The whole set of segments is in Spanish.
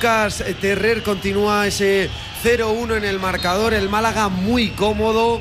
Lucas Terrer continúa ese 0-1 en el marcador. El Málaga muy cómodo.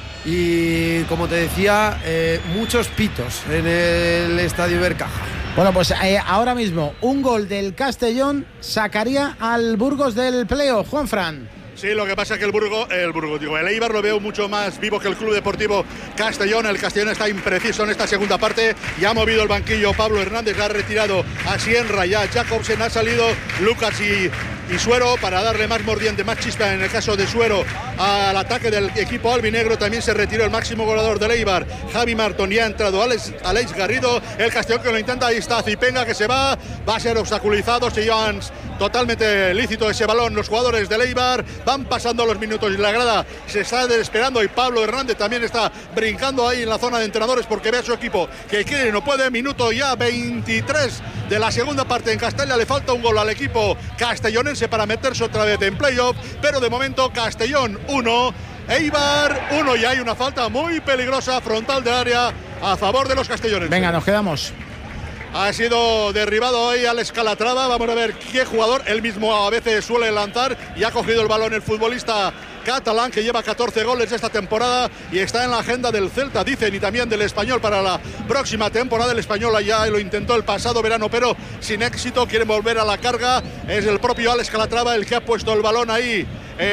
Y como te decía, muchos pitos en el Estadio Ibercaja. Bueno, pues ahora mismo un gol del Castellón sacaría al Burgos del playoff, Juanfran. Sí, lo que pasa es que el Eibar lo veo mucho más vivo que el Club Deportivo Castellón. El Castellón está impreciso en esta segunda parte y ha movido el banquillo Pablo Hernández, ha retirado a Sienra, ya Jacobsen, ha salido Lucas y Suero para darle más mordiente, más chispa en el caso de Suero al ataque del equipo albinegro. También se retiró el máximo goleador del Eibar, Javi Martón, y ha entrado Alex Garrido. El Castellón que lo intenta, ahí está Zipenga que va a ser obstaculizado. Se llevan totalmente lícito ese balón los jugadores del Eibar. Van pasando los minutos y la grada se está desesperando y Pablo Hernández también está brincando ahí en la zona de entrenadores porque ve a su equipo que quiere y no puede. Minuto ya 23 de la segunda parte en Castella. Le falta un gol al equipo castellonense para meterse otra vez en playoff, pero de momento Castellón 1, Eibar 1, y hay una falta muy peligrosa frontal del área a favor de los castellonenses. Venga, nos quedamos. Ha sido derribado hoy Alex Calatrava. Vamos a ver qué jugador. Él mismo a veces suele lanzar y ha cogido el balón el futbolista catalán, que lleva 14 goles esta temporada y está en la agenda del Celta, dicen, y también del Español para la próxima temporada. El Español ya lo intentó el pasado verano, pero sin éxito. Quieren volver a la carga. Es el propio Alex Calatrava el que ha puesto el balón ahí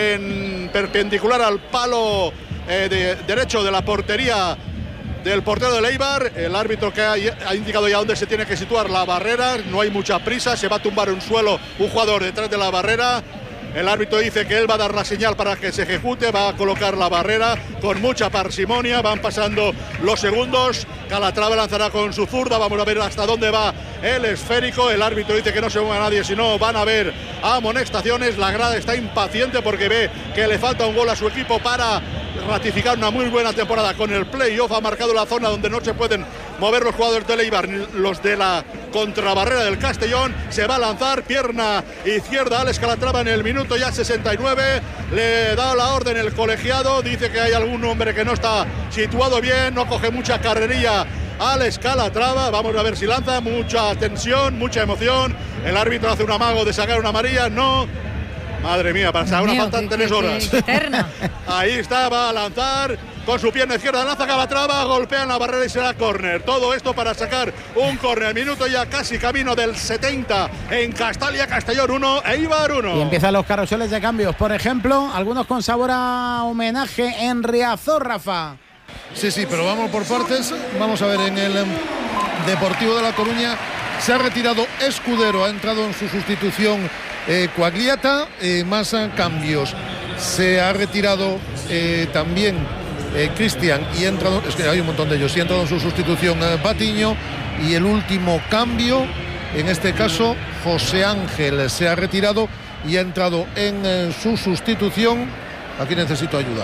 en perpendicular al palo derecho de la portería del portero del Eibar. El árbitro que ha indicado ya dónde se tiene que situar la barrera. No hay mucha prisa, se va a tumbar un suelo un jugador detrás de la barrera. El árbitro dice que él va a dar la señal para que se ejecute, va a colocar la barrera con mucha parsimonia. Van pasando los segundos. Calatrava lanzará con su zurda. Vamos a ver hasta dónde va el esférico. El árbitro dice que no se mueva nadie, si no van a haber amonestaciones. La grada está impaciente porque ve que le falta un gol a su equipo para ratificar una muy buena temporada con el playoff. Ha marcado la zona donde no se pueden mover los jugadores del Eibar, los de la contrabarrera del Castellón. Se va a lanzar, pierna izquierda Alex Calatrava en el minuto ya 69. Le da la orden el colegiado, dice que hay algún hombre que no está situado bien, no coge mucha carrerilla Alex Calatrava. Vamos a ver si lanza. Mucha tensión, mucha emoción. El árbitro hace un amago de sacar una amarilla, no. Madre mía, para una falta en 3 horas. Ahí está, va a lanzar con su pierna izquierda, lanza Calatrava, golpea en la barrera y será córner. Todo esto para sacar un córner. Minuto ya casi camino del 70 en Castalia. Castellón 1, Eibar 1. Y empiezan los carruseles de cambios. Por ejemplo, algunos con sabor a homenaje en Riazor, Rafa. Sí, pero vamos por partes. Vamos a ver, en el Deportivo de La Coruña se ha retirado Escudero, ha entrado en su sustitución Quagliata, más cambios. Se ha retirado también Cristian y ha entrado, es que hay un montón de ellos, y ha entrado en su sustitución Patiño, y el último cambio, en este caso José Ángel, se ha retirado y ha entrado en su sustitución. Aquí necesito ayuda.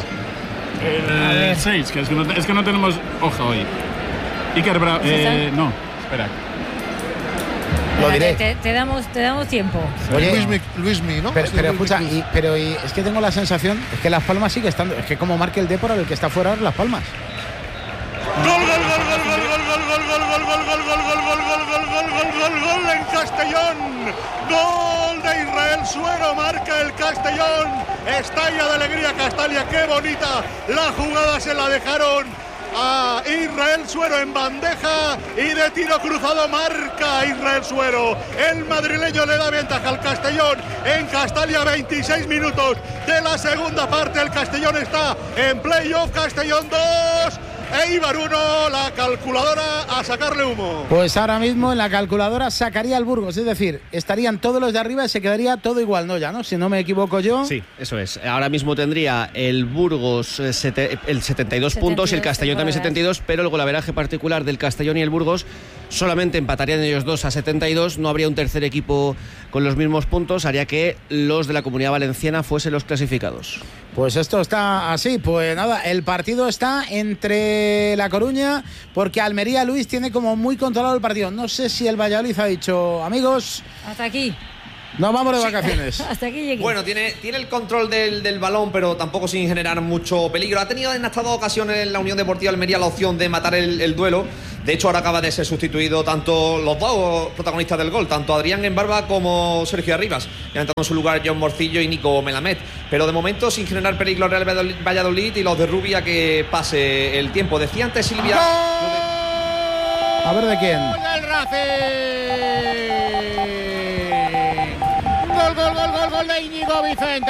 El 6, que es que no tenemos hoja hoy. Iker Bravo. No, espera. Lo diré. Te damos tiempo. Oye, Luismi, ¿no? Pero escucha, es que tengo la sensación, es que Las Palmas sigue estando, es que como marque el Depor, el que está fuera es Las Palmas. Gol en Castellón. Gol de Israel Suero, marca el Castellón. Estalla de alegría Castalia, qué bonita la jugada, se la dejaron a Israel Suero en bandeja y de tiro cruzado marca Israel Suero. El madrileño le da ventaja al Castellón en Castalia. 26 minutos de la segunda parte. El Castellón está en playoff. Castellón 2, Eibar 1. La calculadora a sacarle humo. Pues ahora mismo en la calculadora sacaría el Burgos, es decir, estarían todos los de arriba y se quedaría todo igual, ¿no? Ya, ¿no? Si no me equivoco yo. Sí, eso es. Ahora mismo tendría el Burgos el 72 puntos y el Castellón también 72, pero el golaveraje particular del Castellón y el Burgos solamente empatarían ellos dos a 72. No habría un tercer equipo con los mismos puntos, haría que los de la Comunidad Valenciana fuesen los clasificados. Pues esto está así. Pues nada, el partido está entre La Coruña, porque Almería, Luis, tiene como muy controlado el partido. No sé si el Valladolid ha dicho, amigos, hasta aquí. Nos vamos de vacaciones. Hasta aquí llegué. Bueno, tiene el control del balón, pero tampoco sin generar mucho peligro. Ha tenido en estas 2 ocasiones en la Unión Deportiva Almería la opción de matar el duelo. De hecho, ahora acaba de ser sustituido tanto los 2 protagonistas del gol, tanto Adrián Embarba como Sergio Arribas. Ya han entrado en su lugar John Morcillo y Nico Melamed. Pero de momento sin generar peligro al Real Valladolid y los de Rubia que pase el tiempo. Decía antes Silvia... A ver de quién. ¡Gol del Racing! ¡Gol de Íñigo Vicente!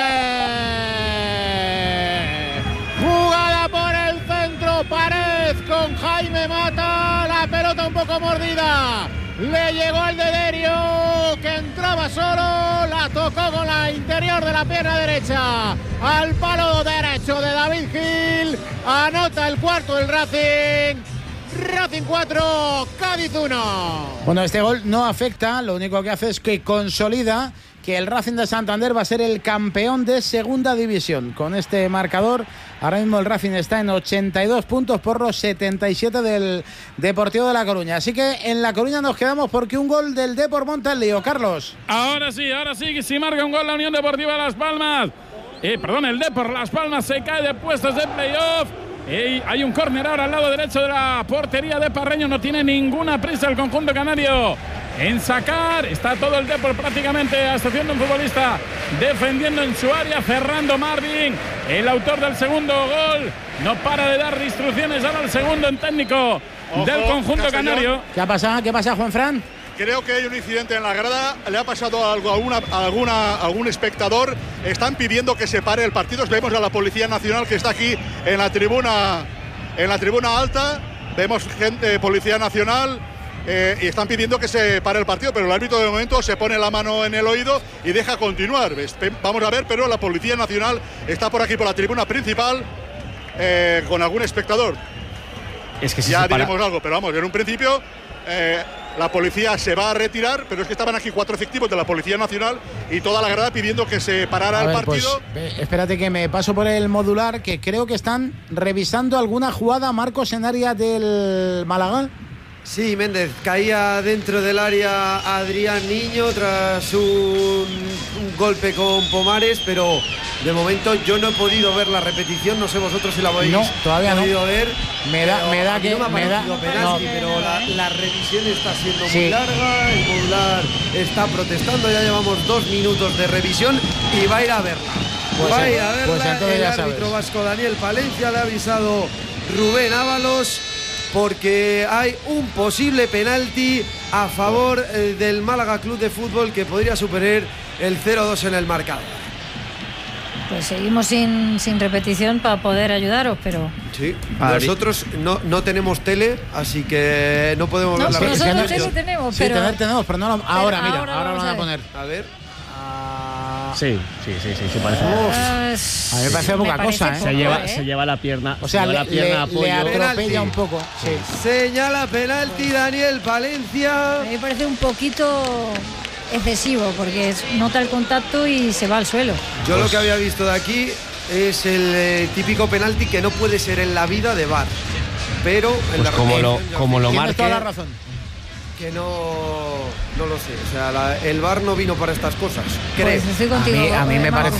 Jugada por el centro, Pared con Jaime Mata, la pelota un poco mordida. Le llegó el de Derio, que entraba solo, la tocó con la interior de la pierna derecha al palo derecho de David Gil. Anota el cuarto del Racing. Racing 4, Cádiz 1. Bueno, este gol no afecta, lo único que hace es que consolida que el Racing de Santander va a ser el campeón de segunda división. Con este marcador, ahora mismo el Racing está en 82 puntos por los 77 del Deportivo de La Coruña. Así que en La Coruña nos quedamos porque un gol del Depor monta el lío. Carlos. Ahora sí, si marca un gol la Unión Deportiva Las Palmas. El Depor Las Palmas se cae de puestos de playoff. Hay un córner ahora al lado derecho de la portería de Parreño. No tiene ninguna prisa el conjunto canario en sacar. Está todo el Depor prácticamente, a excepción de un futbolista defendiendo en su área. Fernando Marvin, el autor del segundo gol, no para de dar instrucciones ahora al segundo en técnico del conjunto Castellón. canario. ¿Qué pasa, Juanfran? Creo que hay un incidente en la grada, le ha pasado algo a algún espectador. Están pidiendo que se pare el partido. Vemos a la Policía Nacional que está aquí en la tribuna alta. Vemos gente, Policía Nacional, y están pidiendo que se pare el partido, pero el árbitro de momento se pone la mano en el oído y deja continuar. Vamos a ver, pero la Policía Nacional está por aquí, por la tribuna principal, con algún espectador. Es que si ya se para... diremos algo, pero vamos, en un principio la policía se va a retirar, pero es que estaban aquí 4 efectivos de la Policía Nacional y toda la grada pidiendo que se parara el partido. Pues, espérate que me paso por el modular, que creo que están revisando alguna jugada, Marcos, en área del Málaga. Sí, Méndez, caía dentro del área Adrián Niño tras un golpe con Pomares, pero de momento yo no he podido ver la repetición, no sé vosotros si la habéis podido ver. Me da que no me ha parecido penalti, pero la revisión está siendo muy larga, el modular está protestando, ya llevamos 2 minutos de revisión y va a ir a verla. El árbitro vasco Daniel Palencia le ha avisado Rubén Ábalos, porque hay un posible penalti a favor del Málaga Club de Fútbol que podría superar el 0-2 en el marcador. Pues seguimos sin repetición para poder ayudaros, pero... Sí, nosotros no tenemos tele, así que no podemos ver la repetición. Nosotros tele tenemos, pero... Sí, tenemos, pero no lo... Ahora lo van a poner. A ver. Sí, parece. A mí me parece poca cosa, ¿eh? Se lleva la pierna. O sea, le atropella un poco. Sí. Señala penalti Daniel Palencia. A mí me parece un poquito excesivo, porque nota el contacto y se va al suelo. Yo lo que había visto de aquí es el típico penalti que no puede ser en la vida de VAR. Pero en pues como lo marque. Toda la razón. Que no lo sé, o sea, el VAR no vino para estas cosas, creo. Pues estoy contigo, a mí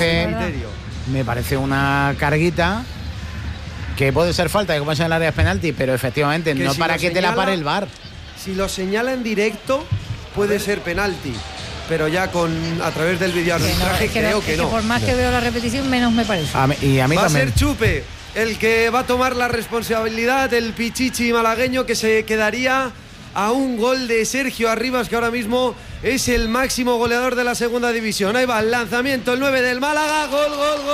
me parece una carguita que puede ser falta, que como es en el área de penalti, pero efectivamente no para que te la pare el VAR. Si lo señala en directo puede ser penalti, pero ya a través del videoarbitraje creo que no. Por más que veo la repetición, menos me parece. Y a mí va también. A ser Chupe el que va a tomar la responsabilidad, el pichichi malagueño, que se quedaría a un gol de Sergio Arribas, que ahora mismo es el máximo goleador de la segunda división. Ahí va el lanzamiento, el 9 del Málaga. Gol.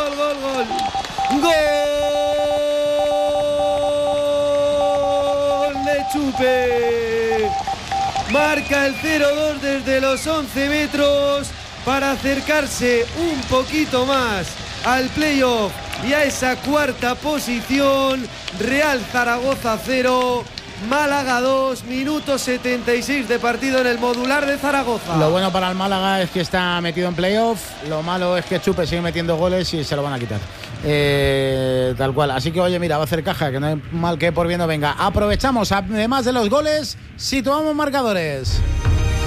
Gol de Chupe. Marca el 0-2 desde los 11 metros para acercarse un poquito más al playoff y a esa cuarta posición. Real Zaragoza 0, Málaga 2, minuto 76 de partido en el modular de Zaragoza. Lo bueno para el Málaga es que está metido en playoff. Lo malo es que Chupe sigue metiendo goles y se lo van a quitar. Tal cual. Así que, oye, mira, va a hacer caja, que no hay mal que por bien no venga. Aprovechamos, además de los goles, situamos marcadores.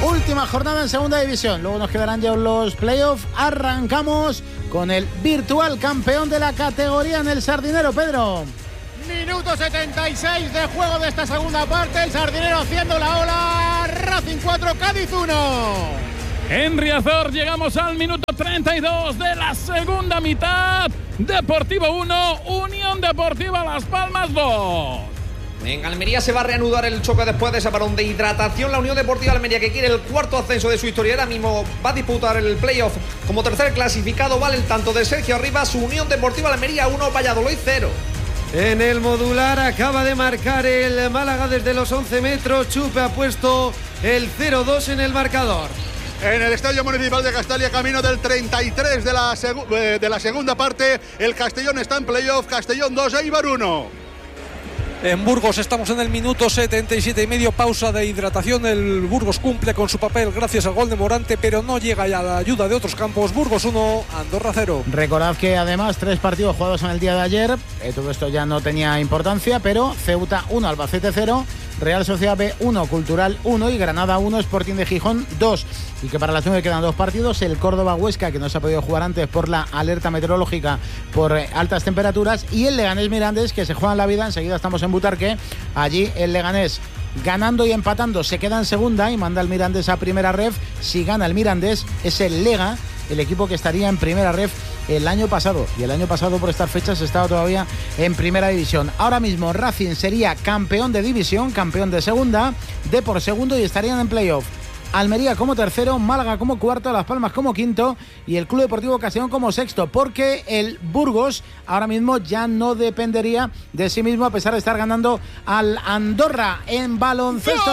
Última jornada en segunda división. Luego nos quedarán ya los playoffs. Arrancamos con el virtual campeón de la categoría en el Sardinero, Pedro. Minuto 76 de juego de esta segunda parte. El Sardinero haciendo la ola. Racing 4, Cádiz 1. En Riazor llegamos al minuto 32 de la segunda mitad. Deportivo 1, Unión Deportiva Las Palmas 2. En Almería se va a reanudar el choque después de ese parón de hidratación. La Unión Deportiva Almería, que quiere el cuarto ascenso de su historia, ahora mismo va a disputar el playoff como tercer clasificado. Vale el tanto de Sergio Arribas. Unión Deportiva Almería 1, Valladolid 0. En el modular acaba de marcar el Málaga desde los 11 metros. Chupe ha puesto el 0-2 en el marcador. En el Estadio Municipal de Castalia, camino del 33 de la segunda parte, el Castellón está en playoff. Castellón 2, Eibar 1. En Burgos estamos en el minuto 77 y medio, pausa de hidratación. El Burgos cumple con su papel gracias al gol de Morante, pero no llega ya la ayuda de otros campos. Burgos 1, Andorra 0. Recordad que además 3 partidos jugados en el día de ayer, todo esto ya no tenía importancia, pero Ceuta 1, Albacete 0, Real Sociedad B 1, Cultural 1 y Granada 1, Sporting de Gijón 2. Y que para las 9 quedan 2 partidos, el Córdoba-Huesca, que no se ha podido jugar antes por la alerta meteorológica por altas temperaturas, y el Leganés-Mirandés, que se juegan la vida. Enseguida estamos en Butarque. Allí el Leganés, ganando y empatando, se queda en segunda y manda al Mirandés a primera ref. Si gana el Mirandés, es el Lega, el equipo que estaría en primera ref el año pasado, y el año pasado por estas fechas estaba todavía en primera división. Ahora mismo Racing sería campeón de división, campeón de segunda, Depor segundo, y estarían en playoff Almería como tercero, Málaga como cuarto, Las Palmas como quinto y el Club Deportivo Castellón como sexto, porque el Burgos ahora mismo ya no dependería de sí mismo, a pesar de estar ganando al Andorra. En baloncesto.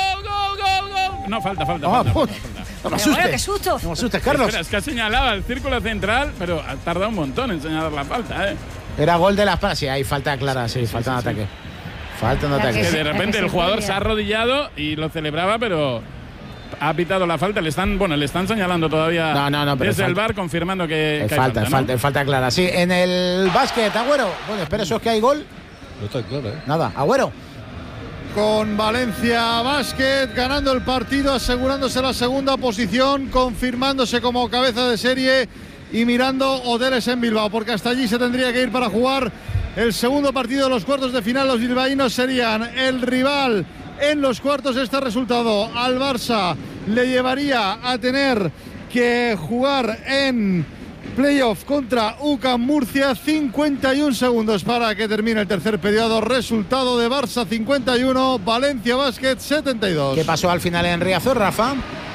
¡Gol! No, falta. No me asustes. ¡Qué susto! No me asustes, Carlos. Espera, es que ha señalado el círculo central, pero ha tardado un montón en señalar la falta, ¿eh? Era gol de Las Palmas. Sí, hay falta clara, sí, falta un ataque. Falta un ataque. Que de repente el jugador se ha arrodillado y lo celebraba, pero ha pitado la falta. Le están señalando todavía desde el VAR, confirmando que hay falta clara. Sí, en el básquet, Agüero. Bueno, espera, eso es que hay gol. No está clara, ¿eh? Nada, Agüero. Con Valencia Basket ganando el partido, asegurándose la segunda posición, confirmándose como cabeza de serie y mirando hoteles en Bilbao, porque hasta allí se tendría que ir para jugar el segundo partido de los cuartos de final. Los bilbaínos serían el rival en los cuartos. Este resultado al Barça le llevaría a tener que jugar en playoff contra UCAM Murcia. 51 segundos para que termine el tercer periodo. Resultado de Barça 51, Valencia Basket 72. ¿Qué pasó al final en Riazor, Rafa?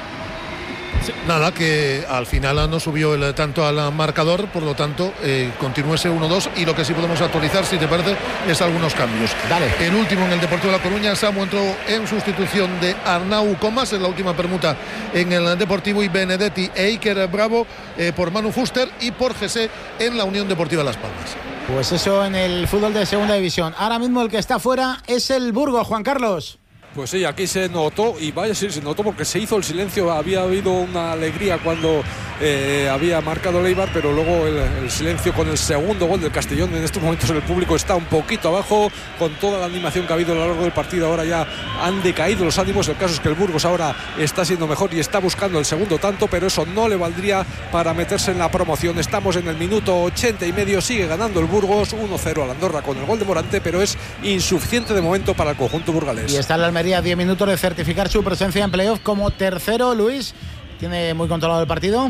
Nada, que al final no subió el tanto al marcador, por lo tanto continúa ese 1-2, y lo que sí podemos actualizar, si te parece, es algunos cambios. Dale. El último en el Deportivo de La Coruña, Samu entró en sustitución de Arnau Comas, en la última permuta en el Deportivo, y Benedetti e Iker Bravo por Manu Fuster y por Gesé en la Unión Deportiva Las Palmas. Pues eso en el fútbol de segunda división. Ahora mismo el que está fuera es el Burgos, Juan Carlos. Pues sí, aquí se notó, y vaya, sí, se notó porque se hizo el silencio. Había habido una alegría cuando había marcado el Eibar, pero luego el silencio con el segundo gol del Castellón. En estos momentos el público está un poquito abajo, con toda la animación que ha habido a lo largo del partido. Ahora ya han decaído los ánimos. El caso es que el Burgos ahora está siendo mejor y está buscando el segundo tanto, pero eso no le valdría para meterse en la promoción. Estamos en el minuto 80 y medio, sigue ganando el Burgos 1-0 al Andorra con el gol de Morante, pero es insuficiente de momento para el conjunto burgalés. Y está el Almería a 10 minutos de certificar su presencia en playoff como tercero. Luis, ¿tiene muy controlado el partido?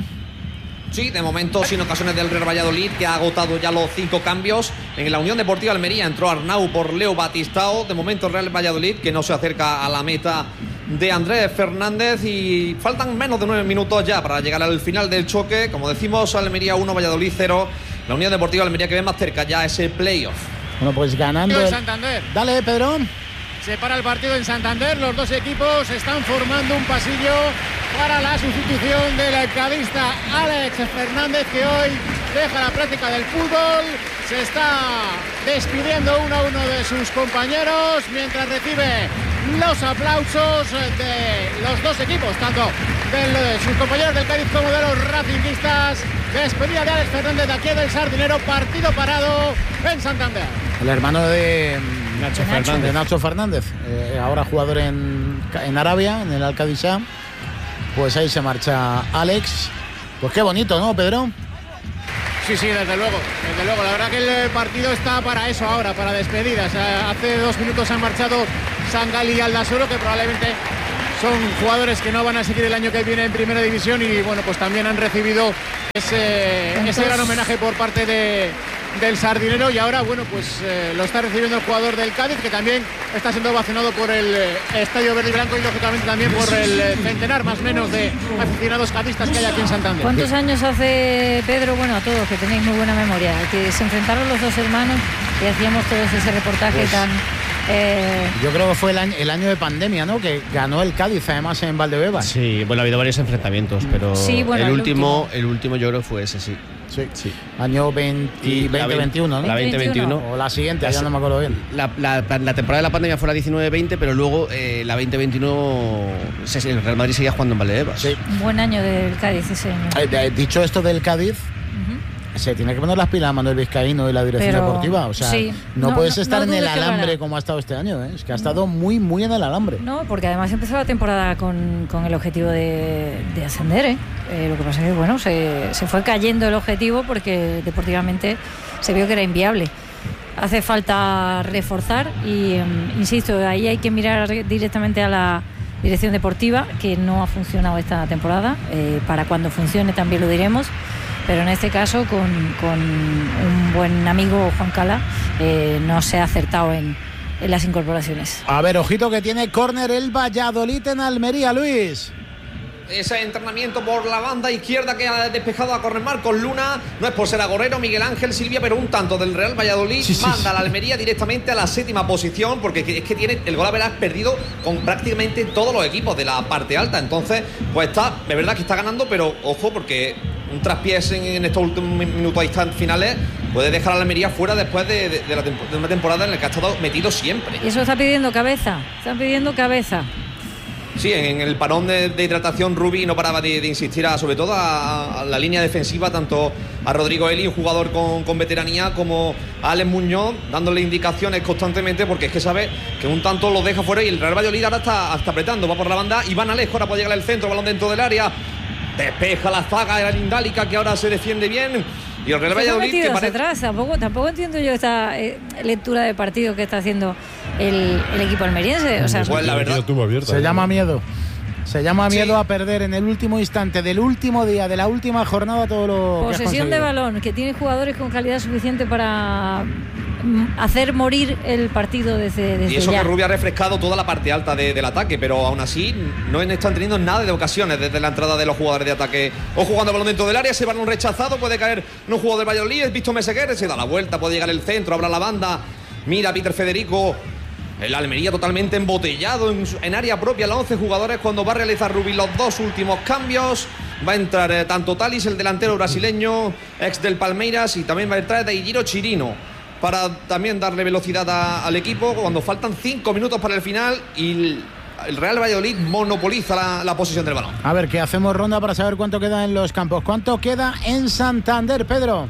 Sí, de momento sin ocasiones del Real Valladolid, que ha agotado ya los 5 cambios. En la Unión Deportiva Almería entró Arnau por Leo Batistao. De momento el Real Valladolid, que no se acerca a la meta de Andrés Fernández, y faltan menos de 9 minutos ya para llegar al final del choque. Como decimos, Almería 1, Valladolid 0. La Unión Deportiva Almería, que ve más cerca ya ese playoff. Bueno, pues ganando el Santander. Dale, Pedro. Se para el partido en Santander. Los dos equipos están formando un pasillo para la sustitución del cadista Alex Fernández, que hoy deja la práctica del fútbol. Se está despidiendo uno a uno de sus compañeros, mientras recibe los aplausos de los dos equipos, tanto de sus compañeros del Cádiz como de los racinguistas. Despedida de Alex Fernández de aquí del Sardinero. Partido parado en Santander. El hermano de Nacho Fernández, ahora jugador en Arabia, en el Al-Qadisha. Pues ahí se marcha Alex. Pues qué bonito, ¿no, Pedro? Sí, desde luego. La verdad que el partido está para eso ahora, para despedidas. Hace 2 minutos han marchado Sangali y Aldasoro, que probablemente son jugadores que no van a seguir el año que viene en Primera División, y bueno, pues también han recibido ese gran homenaje por parte del Sardinero, y ahora, bueno, pues lo está recibiendo el jugador del Cádiz, que también está siendo ovacionado por el Estadio Verde y Blanco, y lógicamente también por el centenar más o menos de aficionados cadistas que hay aquí en Santander. ¿Cuántos años hace, Pedro, bueno, a todos, que tenéis muy buena memoria, que se enfrentaron los dos hermanos y hacíamos todos ese reportaje pues, tan... Yo creo que fue el año de pandemia, ¿no? Que ganó el Cádiz, además, en Valdebebas. Sí, bueno, ha habido varios enfrentamientos, pero sí, bueno, el último yo creo que fue ese, sí. Sí. Año 2021, ¿no? La 2021. O la siguiente, ya no me acuerdo bien. La temporada de la pandemia fue la 19-20, pero luego la 2021 el Real Madrid seguía jugando en Valdebebas. Sí. Un buen año del Cádiz ese año. Dicho esto del Cádiz, se tiene que poner las pilas a Manuel Vizcaíno y la dirección deportiva. O sea, sí, no puedes estar en el alambre como ha estado este año, ¿eh? Es que ha estado muy, muy en el alambre. No, porque además empezó la temporada con el objetivo de ascender, ¿eh? Lo que pasa es que, bueno, se fue cayendo el objetivo porque deportivamente se vio que era inviable. Hace falta reforzar y, insisto, ahí hay que mirar directamente a la dirección deportiva, que no ha funcionado esta temporada. Para cuando funcione también lo diremos. Pero en este caso, con un buen amigo, Juan Cala, no se ha acertado en las incorporaciones. A ver, ojito que tiene córner el Valladolid en Almería, Luis. Ese entrenamiento por la banda izquierda que ha despejado a correr Marcos Luna. No es por ser agorero, Miguel Ángel Silvia, pero un tanto del Real Valladolid manda a la Almería directamente a la 7ª posición, porque es que tiene el gol a verás perdido con prácticamente todos los equipos de la parte alta. Entonces, pues está, de verdad que está ganando, pero ojo, porque un traspiés en estos últimos minutos finales puede dejar a la Almería fuera después de una temporada en la que ha estado metido siempre. Y eso está pidiendo cabeza. Están pidiendo cabeza. Sí, en el parón de hidratación, Rubi no paraba de insistir sobre todo a la línea defensiva, tanto a Rodrigo Eli, un jugador con veteranía, como a Alex Muñoz, dándole indicaciones constantemente, porque es que sabe que un tanto lo deja fuera, y el Real Valladolid ahora está apretando, va por la banda, Iván Alejo ahora puede llegar al centro, balón dentro del área, despeja la zaga de la Lindálica, que ahora se defiende bien. Y el Real Valladolid que parece... atrás, tampoco entiendo yo esta lectura de partido que está haciendo el equipo almeriense. O sea, pues la verdad, se llama miedo. Se llama miedo a perder en el último instante del último día de la última jornada todo lo que has posesión de balón, que tiene jugadores con calidad suficiente para hacer morir el partido desde y eso ya. Que Rubio ha refrescado toda la parte alta del ataque, pero aún así no están teniendo nada de ocasiones desde la entrada de los jugadores de ataque. O jugando el balón dentro del área, se van un rechazado, puede caer un jugador del Valladolid, Víctor Meseguer, se da la vuelta, puede llegar el centro, abra la banda, mira Peter Federico. El Almería totalmente embotellado en área propia, los 11 jugadores, cuando va a realizar Rubí los 2 últimos cambios. Va a entrar tanto Talis, el delantero brasileño, ex del Palmeiras, y también va a entrar Daigiro Chirino, para también darle velocidad al equipo cuando faltan 5 minutos para el final y el Real Valladolid monopoliza la posesión del balón. A ver, que hacemos ronda para saber cuánto queda en los campos. ¿Cuánto queda en Santander, Pedro?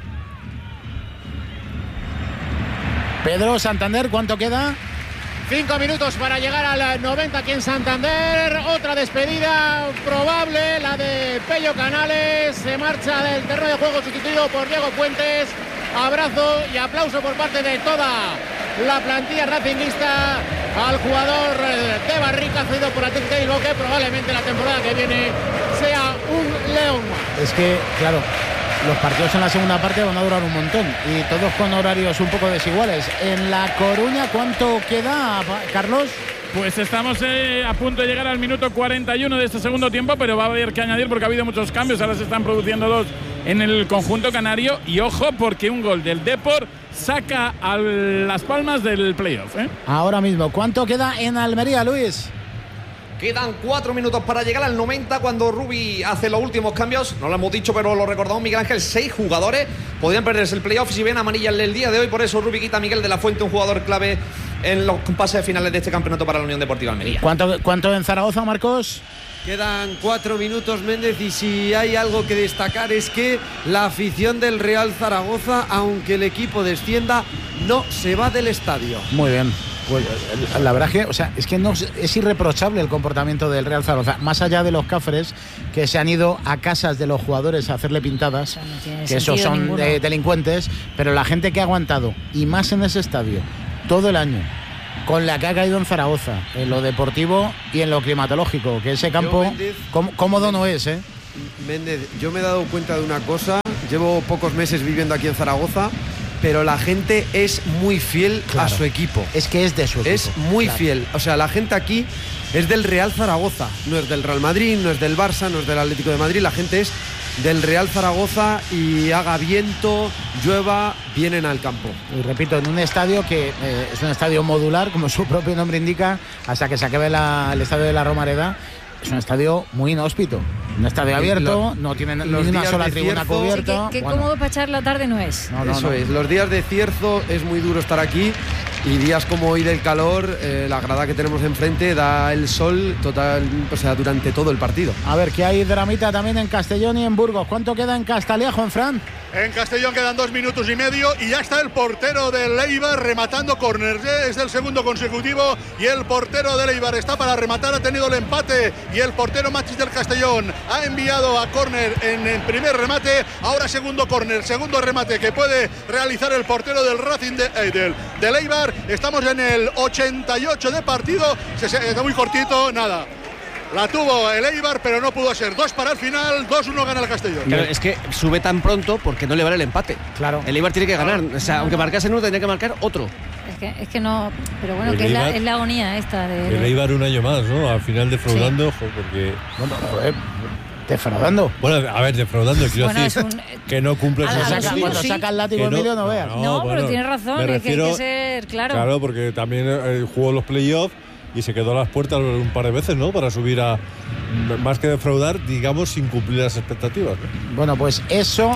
Pedro, Santander, ¿cuánto queda? 5 minutos para llegar al 90 aquí en Santander. Otra despedida probable, la de Pello Canales. Se marcha del terreno de juego, sustituido por Diego Puentes. Abrazo y aplauso por parte de toda la plantilla racinguista al jugador de Barrica, cedido por Atlético de Bilbao, que probablemente la temporada que viene sea un león más. Es que, claro, los partidos en la segunda parte van a durar un montón y todos con horarios un poco desiguales. En La Coruña, ¿cuánto queda, Carlos? Pues estamos a punto de llegar al minuto 41 de este segundo tiempo, pero va a haber que añadir porque ha habido muchos cambios. Ahora se están produciendo 2 en el conjunto canario. Y ojo, porque un gol del Depor saca a Las Palmas del playoff, ¿eh? Ahora mismo, ¿cuánto queda en Almería, Luis? Quedan 4 minutos para llegar al 90 cuando Rubi hace los últimos cambios. No lo hemos dicho, pero lo recordamos, Miguel Ángel. 6 jugadores podrían perderse el playoff si ven amarilla el día de hoy. Por eso Rubi quita a Miguel de la Fuente, un jugador clave en los pases finales de este campeonato para la Unión Deportiva Almería. ¿Cuánto en Zaragoza, Marcos? Quedan 4 minutos, Méndez, y si hay algo que destacar es que la afición del Real Zaragoza, aunque el equipo descienda, no se va del estadio. Muy bien. Pues la verdad es que, o sea, es que no es irreprochable el comportamiento del Real Zaragoza, más allá de los cafres que se han ido a casas de los jugadores a hacerle pintadas, que esos son delincuentes, pero la gente que ha aguantado, y más en ese estadio, todo el año, con la que ha caído en Zaragoza, en lo deportivo y en lo climatológico, que ese campo Méndez, cómodo no es, ¿eh? Méndez, yo me he dado cuenta de una cosa, llevo pocos meses viviendo aquí en Zaragoza, pero la gente es muy fiel a su equipo. Es que es de su equipo. Es muy fiel. O sea, la gente aquí es del Real Zaragoza, no es del Real Madrid, no es del Barça, no es del Atlético de Madrid, la gente es del Real Zaragoza y haga viento, llueva, vienen al campo. Y repito, en un estadio que es un estadio modular, como su propio nombre indica, hasta que se acabe el estadio de la Romareda. Es un estadio muy inhóspito, un estadio abierto, no tiene ni una sola tribuna cubierta. Qué cómodo para echar la tarde no es. Eso es, los días de cierzo es muy duro estar aquí y días como hoy del calor, la grada que tenemos enfrente da el sol total, o sea, durante todo el partido. A ver, ¿qué hay dramita también en Castellón y en Burgos? ¿Cuánto queda en Castaliajo, en Fran? En Castellón quedan 2 minutos y medio y ya está el portero del Eibar rematando córner. Es el segundo consecutivo y el portero del Eibar está para rematar, ha tenido el empate y el portero Machis del Castellón ha enviado a córner en el primer remate, ahora segundo córner, segundo remate que puede realizar el portero del Racing del Eibar. Estamos en el 88 de partido, está muy cortito, nada. La tuvo el Eibar, pero no pudo ser. 2 para el final, 2-1 gana el Castellón. Pero es que sube tan pronto porque no le vale el empate. Claro. El Eibar tiene que ganar. O sea, aunque marcase uno, tendría que marcar otro. Es que no. Pero bueno, que es la agonía esta de. El Eibar un año más, ¿no? Al final defraudando, sí. Porque. Bueno, defraudando. Bueno, a ver, defraudando, quiero decir que no cumple cuando saca el látigo Emilio no veas. No, pero tienes razón, es que hay que ser claro. Claro, porque también jugó los playoffs y se quedó a las puertas un par de veces, ¿no? Para subir a, más que defraudar, digamos, sin cumplir las expectativas, ¿no? Bueno, pues eso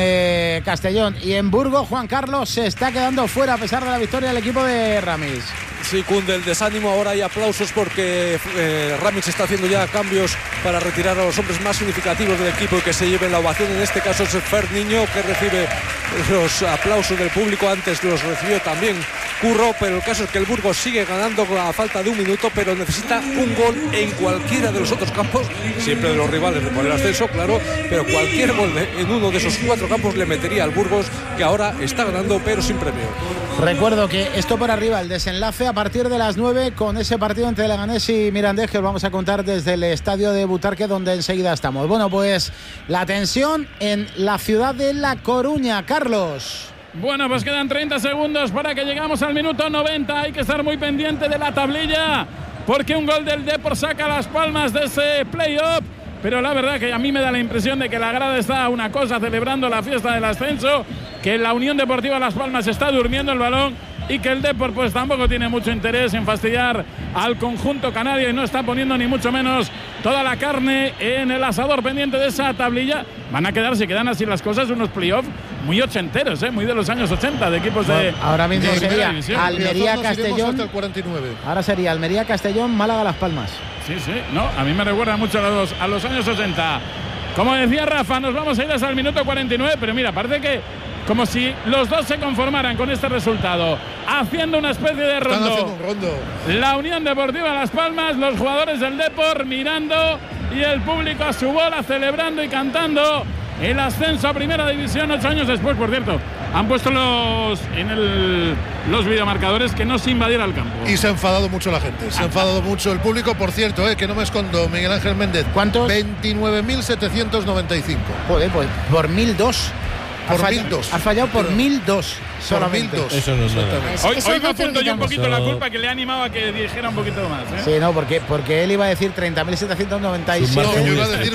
en Castellón. Y en Burgos, Juan Carlos se está quedando fuera a pesar de la victoria del equipo de Ramis. Sí, cunde el desánimo, ahora hay aplausos porque Ramis está haciendo ya cambios para retirar a los hombres más significativos del equipo y que se lleven la ovación. En este caso es Fer Niño, que recibe los aplausos del público, antes los recibió también Curro, pero el caso es que el Burgos sigue ganando a falta de 1 minuto, pero necesita un gol en cualquiera de los otros campos, siempre de los rivales de por el ascenso, claro, pero cualquier gol en uno de esos 4 campos le metería al Burgos, que ahora está ganando pero sin premio. Recuerdo que esto por arriba, el desenlace a partir de las 9 con ese partido entre Leganés y Mirandés, que os vamos a contar desde el estadio de Butarque, donde enseguida estamos. Bueno, pues la tensión en la ciudad de La Coruña. Carlos. Bueno, pues quedan 30 segundos para que llegamos al minuto 90. Hay que estar muy pendiente de la tablilla, porque un gol del Depor saca las palmas de ese play-off. Pero la verdad que a mí me da la impresión de que la grada está a una cosa, celebrando la fiesta del ascenso, que la Unión Deportiva Las Palmas está durmiendo el balón y que el Depor pues tampoco tiene mucho interés en fastidiar al conjunto canario y no está poniendo ni mucho menos toda la carne en el asador pendiente de esa tablilla. Van a quedar, si quedan así las cosas, unos playoffs muy ochenteros, muy de los años 80, de equipos de... Ahora mismo sería Almería-Castellón. Hasta el 49. Ahora sería Almería-Castellón, Málaga-Las Palmas. Sí, no, a mí me recuerda mucho a los años 80. Como decía Rafa, nos vamos a ir hasta el minuto 49, pero mira, parece que como si los dos se conformaran con este resultado, haciendo una especie de rondo. Están haciendo un rondo. La Unión Deportiva Las Palmas, los jugadores del Depor mirando y el público a su bola celebrando y cantando el ascenso a Primera División 8 años después, por cierto. Han puesto los videomarcadores que no se invadiera el campo. Y se ha enfadado mucho la gente, se ha enfadado mucho el público, por cierto, que no me escondo, Miguel Ángel Méndez. ¿Cuántos? 29.795. Joder, pues por 1.002. Por 1.002. Ha fallado por 1.002. Solamente. Eso no es nada. Hoy me apunto yo un poquito la culpa, que le ha animado a que dijera un poquito más. Sí, no, porque él iba a decir 30.797. No, yo iba a decir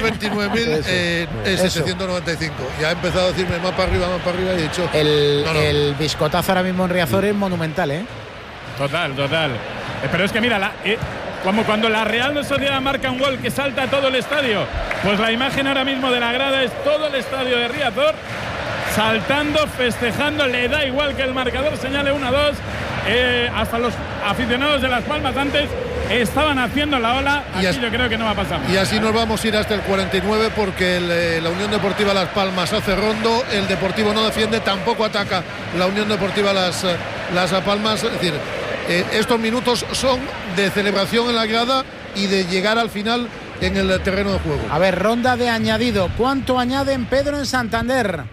29.795. Y ha empezado a decirme más para arriba y he dicho... El biscotazo ahora mismo en Riazor es monumental, ¿eh? Total. Pero es que mira, como cuando la Real Sociedad marca un gol que salta todo el estadio, pues la imagen ahora mismo de la grada es todo el estadio de Riazor saltando, festejando, le da igual que el marcador señale 1-2. Hasta los aficionados de Las Palmas antes estaban haciendo la ola. Aquí yo creo que no va a pasar. Y así nos vamos a ir hasta el 49, porque la Unión Deportiva Las Palmas hace rondo, el Deportivo no defiende, tampoco ataca la Unión Deportiva Las Palmas. Es decir, estos minutos son de celebración en la grada y de llegar al final en el terreno de juego. A ver, ronda de añadido. ¿Cuánto añaden Pedro en Santander?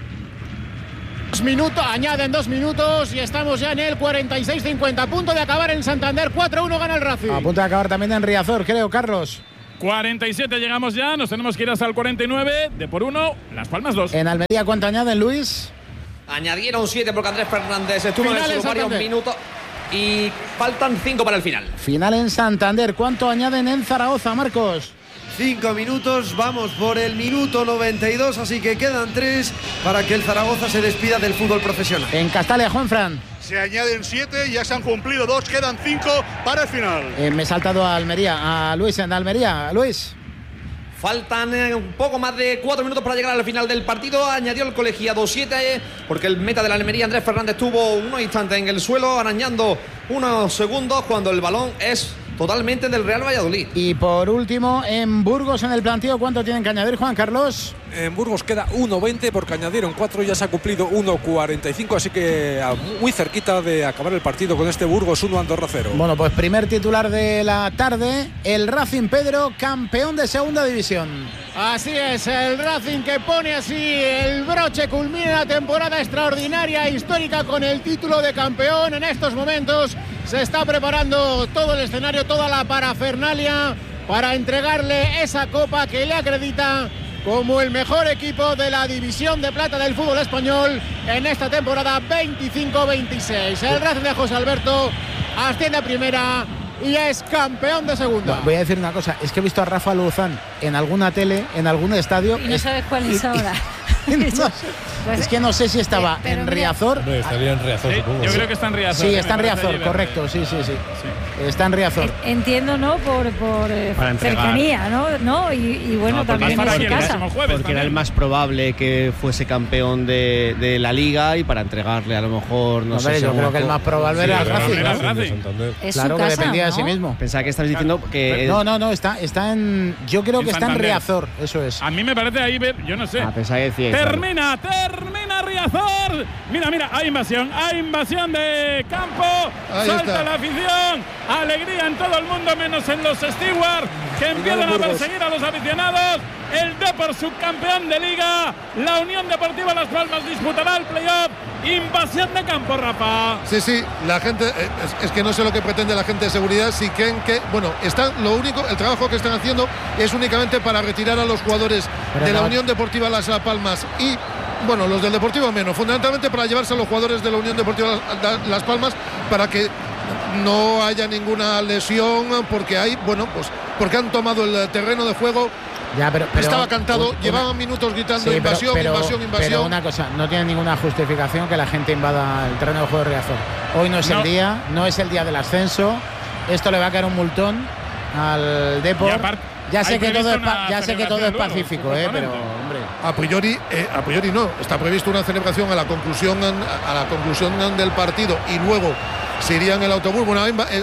2 minutos, añaden 2 minutos y estamos ya en el 46-50. A punto de acabar en Santander. 4-1 gana el Racing. A punto de acabar también en Riazor, creo, Carlos. 47 llegamos ya, nos tenemos que ir hasta el 49. De por 1, Las Palmas 2. En Almería, ¿cuánto añaden, Luis? Añadieron 7 porque Andrés Fernández estuvo en el suelo varios minutos y faltan 5 para el final. Final en Santander. ¿Cuánto añaden en Zaragoza, Marcos? 5 minutos, vamos por el minuto 92, así que quedan 3 para que el Zaragoza se despida del fútbol profesional. En Castalia, Juanfran. Se añaden 7, ya se han cumplido 2, quedan 5 para el final. Me he saltado a Almería, a Luis en Almería. Luis. Faltan un poco más de 4 minutos para llegar al final del partido. Añadió el colegiado 7 porque el meta de la Almería, Andrés Fernández, tuvo unos instantes en el suelo, arañando unos segundos cuando el balón es totalmente del Real Valladolid. Y por último, en Burgos, en el planteo, ¿cuánto tienen que añadir, Juan Carlos? En Burgos queda 1.20 porque añadieron 4, ya se ha cumplido 1.45, así que muy cerquita de acabar el partido con este Burgos 1, Andorra 0. Bueno, pues primer titular de la tarde, el Racing Pedro, campeón de segunda división. Así es, el Racing que pone así el broche, culmina la temporada extraordinaria, histórica, con el título de campeón. En estos momentos se está preparando todo el escenario, toda la parafernalia para entregarle esa copa que le acredita como el mejor equipo de la división de plata del fútbol español en esta temporada 25-26. El Racing de José Alberto asciende a primera y es campeón de segunda. Voy a decir una cosa, es que he visto a Rafa Luzán en alguna tele, en algún estadio. Y no sabes cuál es ahora. Es que no sé si estaba en Riazor. No, estaría en Riazor, supongo. Yo creo que está en Riazor. Sí, está en Riazor, correcto, sí. Está en Riazor. Entiendo, ¿no? Por cercanía, ¿no? Y bueno, también para por casa. Porque era el más probable que fuese campeón de la Liga y para entregarle a lo mejor, no sé. Yo creo que el más probable era el Racing. Claro, que dependía de sí mismo. Pensaba que estabas diciendo que... No, está en... Yo creo que está en Riazor, eso es. A mí me parece ahí ver, yo no sé. Pensaba que decíais, Termina Riazor. Mira, hay invasión de campo. Salta la afición. Alegría en todo el mundo, menos en los stewards, que empiezan a perseguir a los aficionados. El Depor, subcampeón de Liga. La Unión Deportiva Las Palmas disputará el playoff. Invasión de campo, Rafa. Sí, la gente, es que no sé lo que pretende la gente de seguridad, si creen que, bueno, el trabajo que están haciendo es únicamente para retirar a los jugadores de la Unión Deportiva Las Palmas y, bueno, los del Deportivo menos, fundamentalmente para llevarse a los jugadores de la Unión Deportiva Las Palmas para que no haya ninguna lesión, porque porque han tomado el terreno de juego. Ya, pero estaba cantado, llevaban minutos gritando invasión. Pero una cosa, no tiene ninguna justificación que la gente invada el terreno de juego de Riazor. Hoy no es el día, no es el día del ascenso. Esto le va a caer un multón al Depor. Ya sé que todo es pacífico, pero hombre. A priori no. Está previsto una celebración a la conclusión del partido y luego se iría en el autobús. Bueno,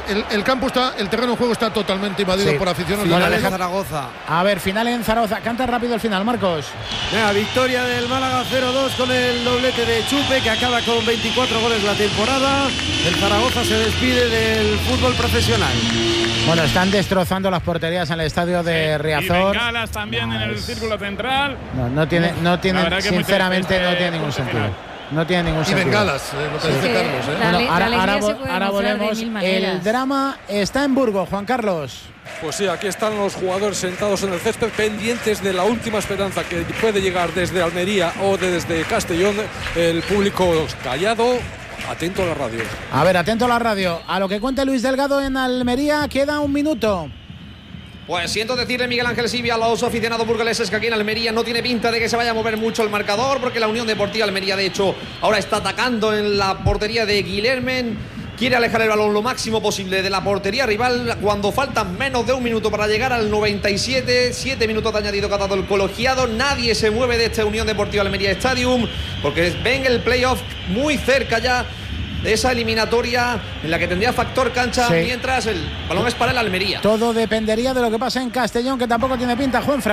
el terreno de juego está totalmente invadido por aficionados. Final en Zaragoza. A ver, final en Zaragoza. Canta rápido el final, Marcos. Venga, victoria del Málaga 0-2 con el doblete de Chupe, que acaba con 24 goles la temporada. El Zaragoza se despide del fútbol profesional. Bueno, están destrozando las porterías en el estadio de Riazor. Y bengalas también en el círculo central. No tiene sinceramente no tiene ningún sentido. No tiene ningún sentido. Y bengalas, lo que dice Carlos. Ahora volvemos. El drama está en Burgos, Juan Carlos. Pues sí, aquí están los jugadores sentados en el césped, pendientes de la última esperanza que puede llegar desde Almería o desde Castellón. El público callado, atento a la radio. A ver, atento a la radio. A lo que cuenta Luis Delgado en Almería, queda un minuto. Pues siento decirle, Miguel Ángel Silva, a los aficionados burgaleses, que aquí en Almería no tiene pinta de que se vaya a mover mucho el marcador, porque la Unión Deportiva Almería, de hecho, ahora está atacando en la portería de Guilhermen. Quiere alejar el balón lo máximo posible de la portería rival cuando faltan menos de un minuto para llegar al 97. 7 minutos de añadido que ha dado el colegiado. Nadie se mueve de esta Unión Deportiva Almería Stadium, porque ven el playoff muy cerca ya de esa eliminatoria en la que tendría factor cancha, mientras el balón es para el Almería. Todo dependería de lo que pasa en Castellón, que tampoco tiene pinta, Juanfran.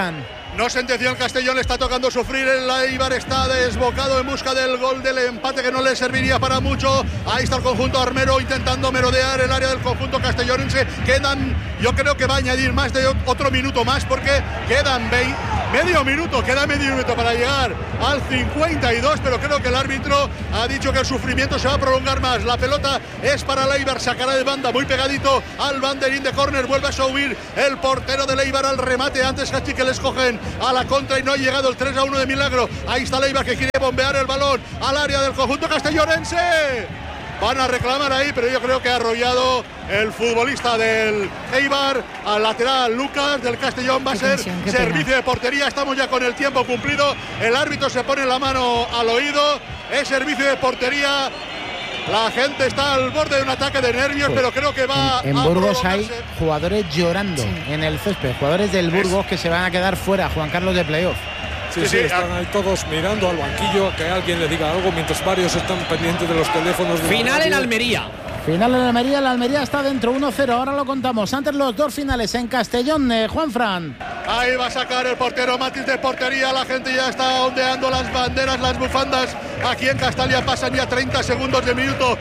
No sentenció el Castellón, le está tocando sufrir. El Eibar está desbocado en busca del gol del empate que no le serviría para mucho. Ahí está el conjunto armero intentando merodear el área del conjunto castellonense. Yo creo que va a añadir más de otro minuto más porque quedan medio minuto para llegar al 52, pero creo que el árbitro ha dicho que el sufrimiento se va a prolongar más. La pelota es para el Eibar, sacará de banda muy pegadito al banderín de córner. Vuelve a subir el portero del Eibar al remate. Antes casi que les cogen a la contra y no ha llegado el 3-1 de milagro. Ahí está el Eibar que quiere bombear el balón al área del conjunto castellonense. Van a reclamar ahí, pero yo creo que ha arrollado el futbolista del Eibar. Al lateral Lucas del Castellón. Va a ser servicio de portería. Estamos ya con el tiempo cumplido. El árbitro se pone la mano al oído. Es servicio de portería. La gente está al borde de un ataque de nervios, pero creo que va en Burgos hay jugadores llorando en el césped, jugadores del Burgos que se van a quedar fuera, Juan Carlos, de playoff. Sí, están ahí todos mirando al banquillo, que alguien le diga algo, mientras varios están pendientes de los teléfonos. Final en Almería. Final en Almería, la Almería está dentro 1-0, ahora lo contamos. Antes los dos finales en Castellón, Juanfran. Ahí va a sacar el portero Matis de portería, la gente ya está ondeando las banderas, las bufandas. Aquí en Castalia pasan ya 30 segundos del minuto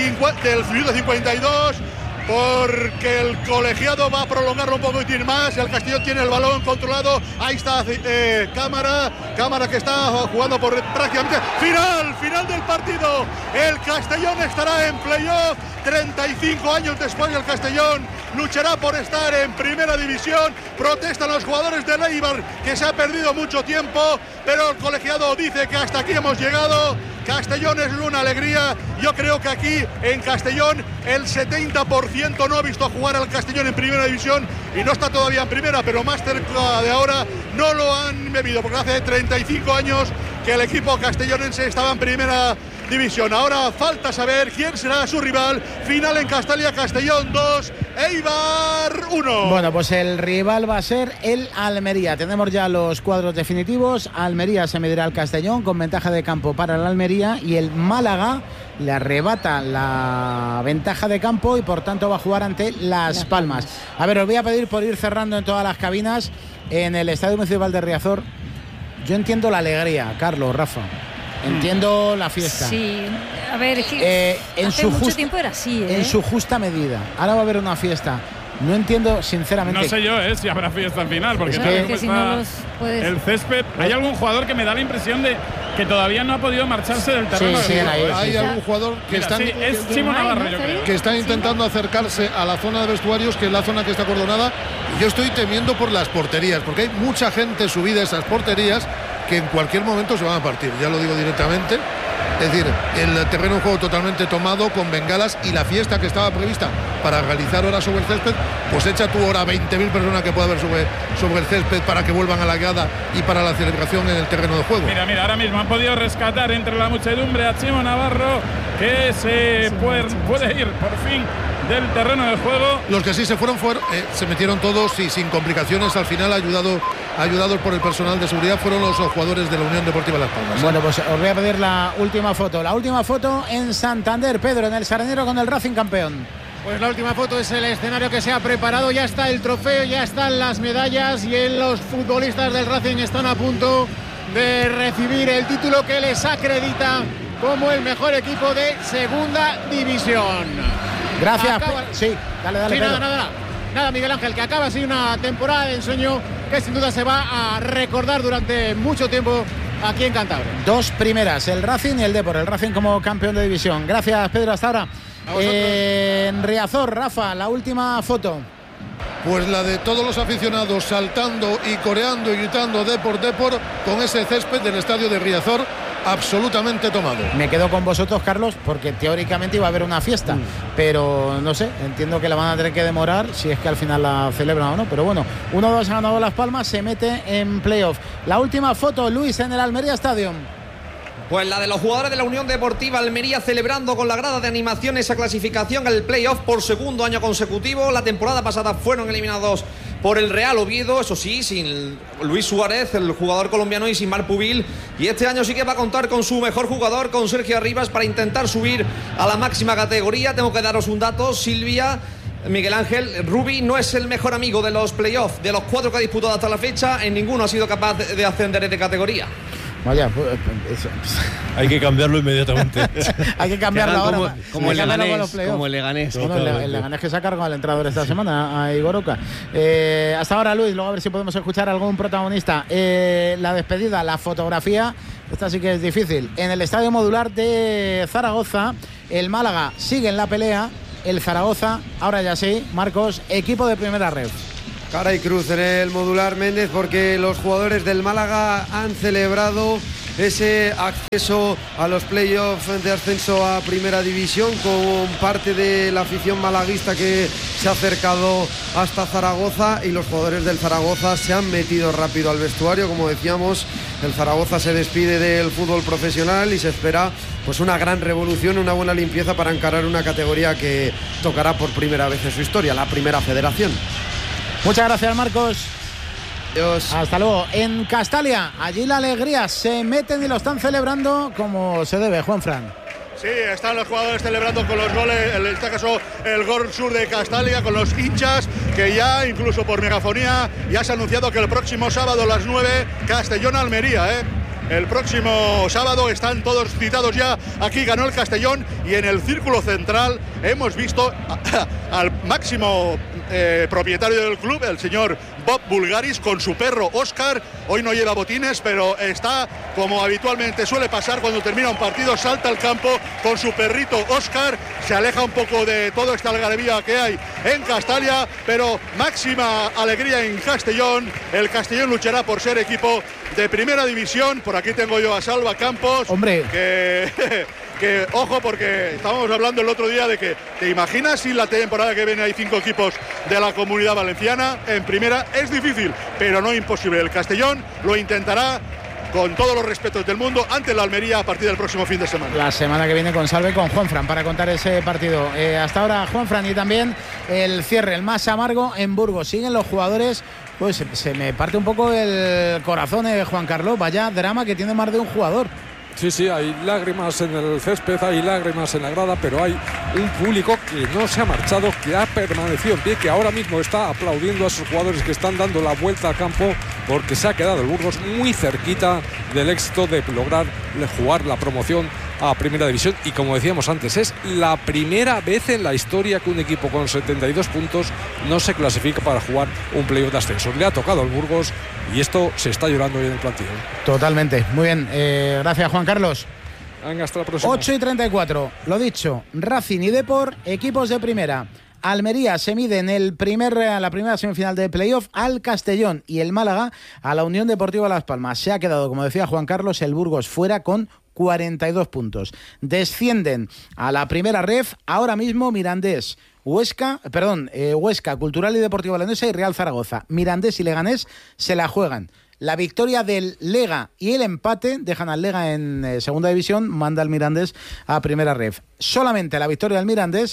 52. Porque el colegiado va a prolongarlo un poquitín más. El Castellón tiene el balón controlado. Ahí está Cámara que está jugando por prácticamente final del partido. El Castellón estará en playoff. 35 años después, el Castellón luchará por estar en primera división. Protestan los jugadores del Eibar, que se ha perdido mucho tiempo, pero el colegiado dice que hasta aquí hemos llegado. Castellón es una alegría. Yo creo que aquí en Castellón el 70% no ha visto jugar al Castellón en primera división y no está todavía en primera, pero más cerca de ahora no lo han bebido, porque hace 35 años que el equipo castellonense estaba en primera división. Ahora falta saber quién será su rival. Final en Castalia, Castellón 2, Eibar 1. Bueno, pues el rival va a ser el Almería. Tenemos ya los cuadros definitivos. Almería se medirá al Castellón con ventaja de campo para el Almería, y el Málaga le arrebata la ventaja de campo y por tanto va a jugar ante Las Palmas. A ver, os voy a pedir por ir cerrando en todas las cabinas. En el Estadio Municipal de Riazor, yo entiendo la alegría, Carlos, Rafa. Entiendo la fiesta. Sí, a ver, es que hace mucho tiempo era así, en su justa medida. Ahora va a haber una fiesta. No entiendo, sinceramente. No sé yo si habrá fiesta al final, porque es que si no los puedes... el césped. Hay algún jugador que me da la impresión de que todavía no ha podido marcharse del terreno. Hay algún jugador que es Chimo Navarro, yo creo. Que está intentando acercarse a la zona de vestuarios, que es la zona que está acordonada. Y yo estoy temiendo por las porterías, porque hay mucha gente subida a esas porterías que en cualquier momento se van a partir, ya lo digo directamente. Es decir, el terreno de juego totalmente tomado con bengalas, y la fiesta que estaba prevista para realizar ahora sobre el césped, pues echa tú ahora 20.000 personas que pueda haber sobre el césped para que vuelvan a la grada y para la celebración en el terreno de juego. Mira, ahora mismo han podido rescatar entre la muchedumbre a Chimo Navarro, que se puede ir por fin del terreno de juego. Los que sí se fueron se metieron todos y sin complicaciones. Al final, ayudados por el personal de seguridad, fueron los jugadores de la Unión Deportiva Las Palmas. Bueno, pues os voy a pedir la última foto. La última foto en Santander, Pedro, en el Sardinero con el Racing campeón. Pues la última foto es el escenario que se ha preparado. Ya está el trofeo, ya están las medallas, y los futbolistas del Racing están a punto de recibir el título que les acredita como el mejor equipo de segunda división. Gracias. Sí, dale. Sí, nada, Miguel Ángel, que acaba así una temporada de ensueño que sin duda se va a recordar durante mucho tiempo aquí en Cantabria. Dos primeras, el Racing y el Depor. El Racing como campeón de división. Gracias, Pedro, hasta ahora. En Riazor, Rafa, la última foto. Pues la de todos los aficionados saltando y coreando y gritando Depor, con ese césped del estadio de Riazor absolutamente tomado. Me quedo con vosotros, Carlos, porque teóricamente iba a haber una fiesta, pero no sé, entiendo que la van a tener que demorar si es que al final la celebran o no, pero bueno, 1-2 ha ganado Las Palmas, se mete en playoff. La última foto, Luis, en el Almería Stadium. Pues la de los jugadores de la Unión Deportiva Almería celebrando con la grada de animación esa clasificación al playoff por segundo año consecutivo. La temporada pasada fueron eliminados por el Real Oviedo, eso sí, sin Luis Suárez, el jugador colombiano, y sin Marc Pubil. Y este año sí que va a contar con su mejor jugador, con Sergio Arribas, para intentar subir a la máxima categoría. Tengo que daros un dato, Silvia. Miguel Ángel, Rubi no es el mejor amigo de los playoffs. De los 4 que ha disputado hasta la fecha, en ninguno ha sido capaz de ascender de categoría. Vaya, hay que cambiarlo inmediatamente. Hay que cambiarlo ahora. Como el Leganés. Bueno, el Leganés que se ha cargado al entrenador esta semana, a Igor Oca. Hasta ahora, Luis, luego a ver si podemos escuchar a algún protagonista. La despedida, la fotografía, esta sí que es difícil. En el Estadio Modular de Zaragoza, el Málaga sigue en la pelea. El Zaragoza, ahora ya sí, Marcos, equipo de primera red. Cara y cruz en el Modular, Méndez, porque los jugadores del Málaga han celebrado ese acceso a los playoffs de ascenso a Primera División con parte de la afición malaguista que se ha acercado hasta Zaragoza, y los jugadores del Zaragoza se han metido rápido al vestuario. Como decíamos, el Zaragoza se despide del fútbol profesional y se espera pues una gran revolución, una buena limpieza para encarar una categoría que tocará por primera vez en su historia, la Primera Federación. Muchas gracias, Marcos. Adiós. Hasta luego. En Castalia, allí la alegría, se meten y lo están celebrando como se debe, Juanfran. Sí, están los jugadores celebrando con los goles, en este caso el gol sur de Castalia, con los hinchas, que ya incluso por megafonía ya se ha anunciado que el próximo sábado a las 9, Castellón-Almería, El próximo sábado están todos citados ya. Aquí ganó el Castellón, y en el círculo central hemos visto al máximo propietario del club, el señor Bob Bulgaris, con su perro Óscar. Hoy no lleva botines, pero está, como habitualmente suele pasar cuando termina un partido, salta al campo con su perrito Óscar, se aleja un poco de toda esta algarabía que hay en Castalia, pero máxima alegría en Castellón. El Castellón luchará por ser equipo de Primera División. Por aquí tengo yo a Salva Campos. Hombre, que ojo, porque estábamos hablando el otro día de que, ¿te imaginas si la temporada que viene hay 5 equipos de la Comunidad Valenciana en primera? Es difícil, pero no imposible. El Castellón lo intentará con todos los respetos del mundo ante la Almería a partir del próximo fin de semana. La semana que viene con Salve, con Juanfran, para contar ese partido. Hasta ahora, Juanfran, y también el cierre, el más amargo en Burgos. Siguen los jugadores, pues se me parte un poco el corazón, Juan Carlos. Vaya drama que tiene más de un jugador. Sí, hay lágrimas en el césped, hay lágrimas en la grada, pero hay un público que no se ha marchado, que ha permanecido en pie, que ahora mismo está aplaudiendo a esos jugadores que están dando la vuelta al campo, porque se ha quedado el Burgos muy cerquita del éxito de lograr jugar la promoción a Primera División. Y como decíamos antes, es la primera vez en la historia que un equipo con 72 puntos no se clasifica para jugar un playoff de ascenso. Le ha tocado al Burgos y esto se está llorando hoy en el plantilla. Totalmente. Muy bien. Gracias, Juan Carlos. Venga, hasta la próxima. 8:34. Lo dicho, Racing y Depor, equipos de primera. Almería se mide en la primera semifinal de playoff al Castellón, y el Málaga a la Unión Deportiva Las Palmas. Se ha quedado, como decía Juan Carlos, el Burgos fuera con 42 puntos. Descienden a la primera ref ahora mismo Mirandés, Huesca, Cultural y Deportivo Leonesa y Real Zaragoza. Mirandés y Leganés se la juegan. La victoria del Lega y el empate dejan al Lega en segunda división, manda al Mirandés a primera ref. Solamente la victoria del Mirandés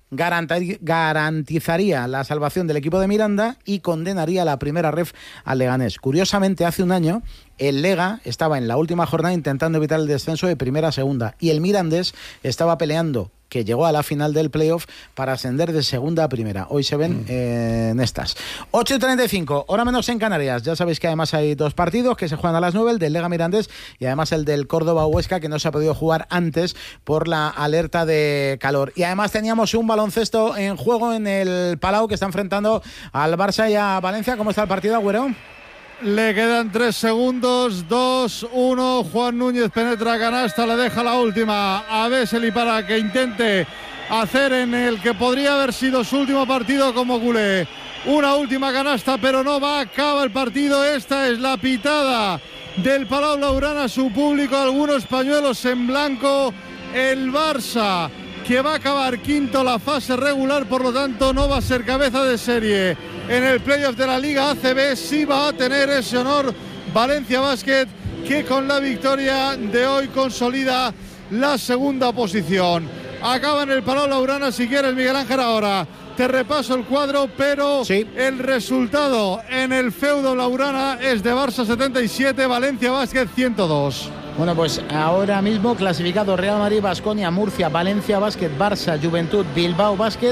garantizaría la salvación del equipo de Miranda y condenaría la primera ref al Leganés. Curiosamente, hace un año el Lega estaba en la última jornada intentando evitar el descenso de primera a segunda, y el Mirandés estaba peleando, que llegó a la final del playoff, para ascender de segunda a primera. Hoy se ven en estas. 8:35, hora menos en Canarias. Ya sabéis que además hay 2 partidos que se juegan a las 9, el del Lega Mirandés y además el del Córdoba Huesca, que no se ha podido jugar antes por la alerta de calor. Y además teníamos un baloncesto en juego en el Palau, que está enfrentando al Barça y a Valencia. ¿Cómo está el partido, Agüero? Le quedan 3 segundos, 2-1, Juan Núñez penetra canasta, le deja la última a Vesely para que intente hacer en el que podría haber sido su último partido como culé una última canasta, pero no va, acaba el partido. Esta es la pitada del Palau Blaugrana, su público, algunos pañuelos en blanco. El Barça, que va a acabar quinto la fase regular, por lo tanto no va a ser cabeza de serie en el playoff de la Liga ACB. Sí va a tener ese honor Valencia Basket, que con la victoria de hoy consolida la segunda posición. Acaba en el Palau Blaugrana. Si quieres, Miguel Ángel, ahora te repaso el cuadro, pero sí, el resultado en el feudo Blaugrana es de Barça 77, Valencia Basket 102. Bueno, pues ahora mismo clasificado Real Madrid, Baskonia, Murcia, Valencia Basket, Barça, Juventud, Bilbao Basket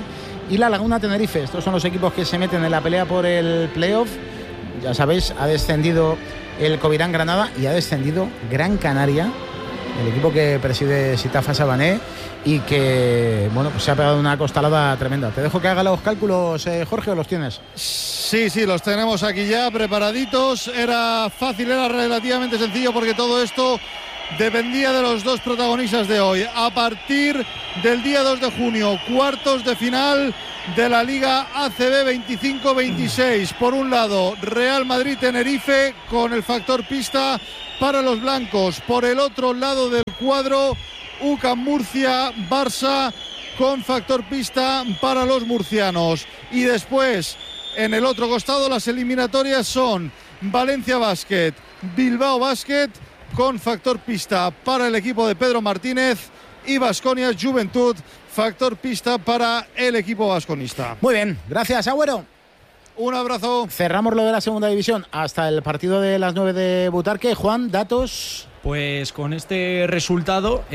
y La Laguna Tenerife. Estos son los equipos que se meten en la pelea por el playoff. Ya sabéis, ha descendido el Covirán Granada y ha descendido Gran Canaria, el equipo que preside Sitafa Sabané y que, bueno, pues se ha pegado una costalada tremenda. Te dejo que haga los cálculos, Jorge, ¿o los tienes? Sí, los tenemos aquí ya preparaditos. Era fácil, era relativamente sencillo porque todo esto dependía de los dos protagonistas de hoy. A partir del día 2 de junio, cuartos de final de la Liga ACB 25-26. Por un lado, Real Madrid-Tenerife con el factor pista para los blancos. Por el otro lado del cuadro, UCAM Murcia-Barça con factor pista para los murcianos. Y después, en el otro costado, las eliminatorias son Valencia Basket, Bilbao Basket con factor pista para el equipo de Pedro Martínez y Baskonia Juventud, factor pista para el equipo vasconista. Muy bien, gracias, Agüero. Un abrazo. Cerramos lo de la segunda división hasta el partido de las 9 de Butarque. Juan, datos. Pues con este resultado,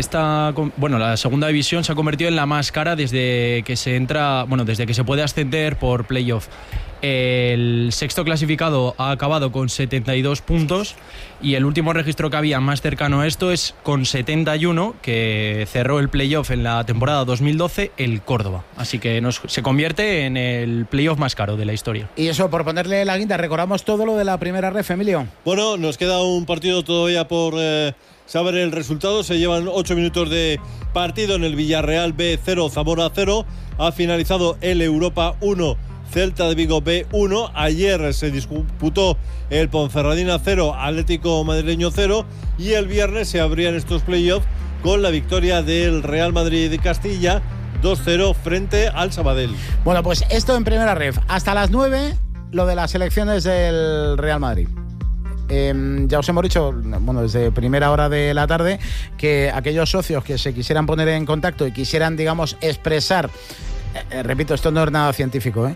la segunda división se ha convertido en la más cara desde que se puede ascender por playoff. El sexto clasificado ha acabado con 72 puntos y el último registro que había más cercano a esto es con 71, que cerró el playoff en la temporada 2012, el Córdoba. Así que se convierte en el playoff más caro de la historia. Y eso, por ponerle la guinda, recordamos todo lo de la primera ref, Emilio. Bueno, nos queda un partido todavía por saber el resultado. Se llevan 8 minutos de partido en el Villarreal B 0, Zamora 0. Ha finalizado el Europa 1, Celta de Vigo B1. Ayer se disputó el Ponferradina 0, Atlético Madrileño 0. Y el viernes se abrían estos playoffs con la victoria del Real Madrid de Castilla 2-0 frente al Sabadell. Bueno, pues esto en primera ref. Hasta las 9, lo de las elecciones del Real Madrid. Ya os hemos dicho, desde primera hora de la tarde, que aquellos socios que se quisieran poner en contacto y quisieran, digamos, expresar, repito, esto no es nada científico,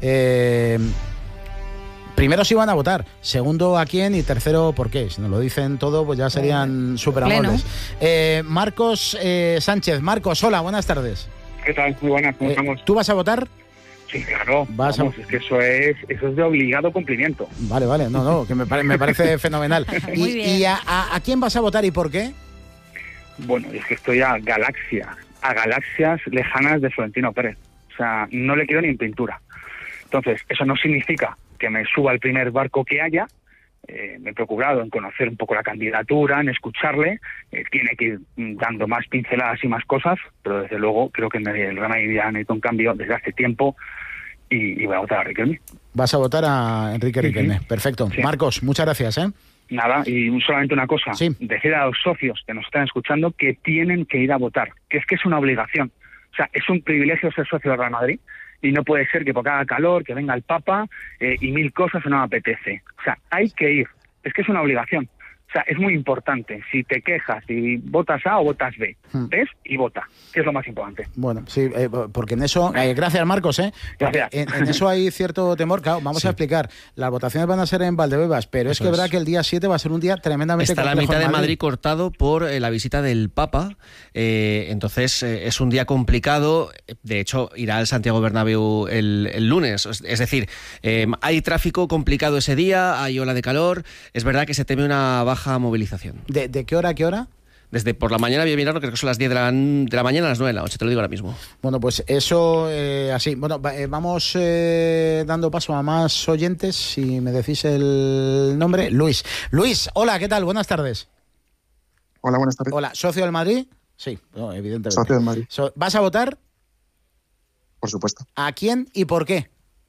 primero si iban a votar, segundo a quién y tercero por qué. Si nos lo dicen todo, pues ya serían súper amables. Marcos Sánchez. Marcos, hola, buenas tardes. ¿Qué tal? Muy buenas, ¿cómo estamos? ¿Tú vas a votar? Sí, claro. Es que eso es de obligado cumplimiento. Vale, que me parece fenomenal. ¿Y a quién vas a votar y por qué? Bueno, es que estoy a galaxias lejanas de Florentino Pérez. O sea, no le quiero ni en pintura. Entonces, eso no significa que me suba al primer barco que haya. Me he procurado en conocer un poco la candidatura, en escucharle. Tiene que ir dando más pinceladas y más cosas, pero desde luego creo que el Real Madrid ya necesita un cambio desde hace tiempo y voy a votar a Riquelme. Vas a votar a Enrique Riquelme. Perfecto. Sí. Marcos, muchas gracias. Nada, y solamente una cosa. Sí. Decir a los socios que nos están escuchando que tienen que ir a votar, que es una obligación. O sea, es un privilegio ser socio del Real Madrid. Y no puede ser que porque haga calor, que venga el Papa y mil cosas no me apetece. O sea, hay que ir. Es que es una obligación. O sea, es muy importante. Si te quejas y votas A o votas B, ves y vota, que es lo más importante. Bueno, sí, porque en eso... gracias, Marcos. Gracias. En eso hay cierto temor. Claro, vamos a explicar. Las votaciones van a ser en Valdebebas, pero es que es verdad que el día 7 va a ser un día tremendamente complejo. Está la mitad de Madrid cortado por la visita del Papa. Entonces, es un día complicado. De hecho, irá al Santiago Bernabéu el lunes. Es decir, hay tráfico complicado ese día, hay ola de calor. Es verdad que se teme una baja movilización. ¿De qué hora a qué hora? Desde por la mañana, voy a mirarlo, creo que son las 10 de la mañana a las 9 de la noche, te lo digo ahora mismo. Bueno, pues eso así. Bueno, vamos dando paso a más oyentes, si me decís el nombre. Luis, hola, ¿qué tal? Buenas tardes. Hola, buenas tardes. Hola, ¿socio del Madrid? Sí, no, evidentemente. Socio del Madrid. ¿Vas a votar? Por supuesto. ¿A quién y por qué?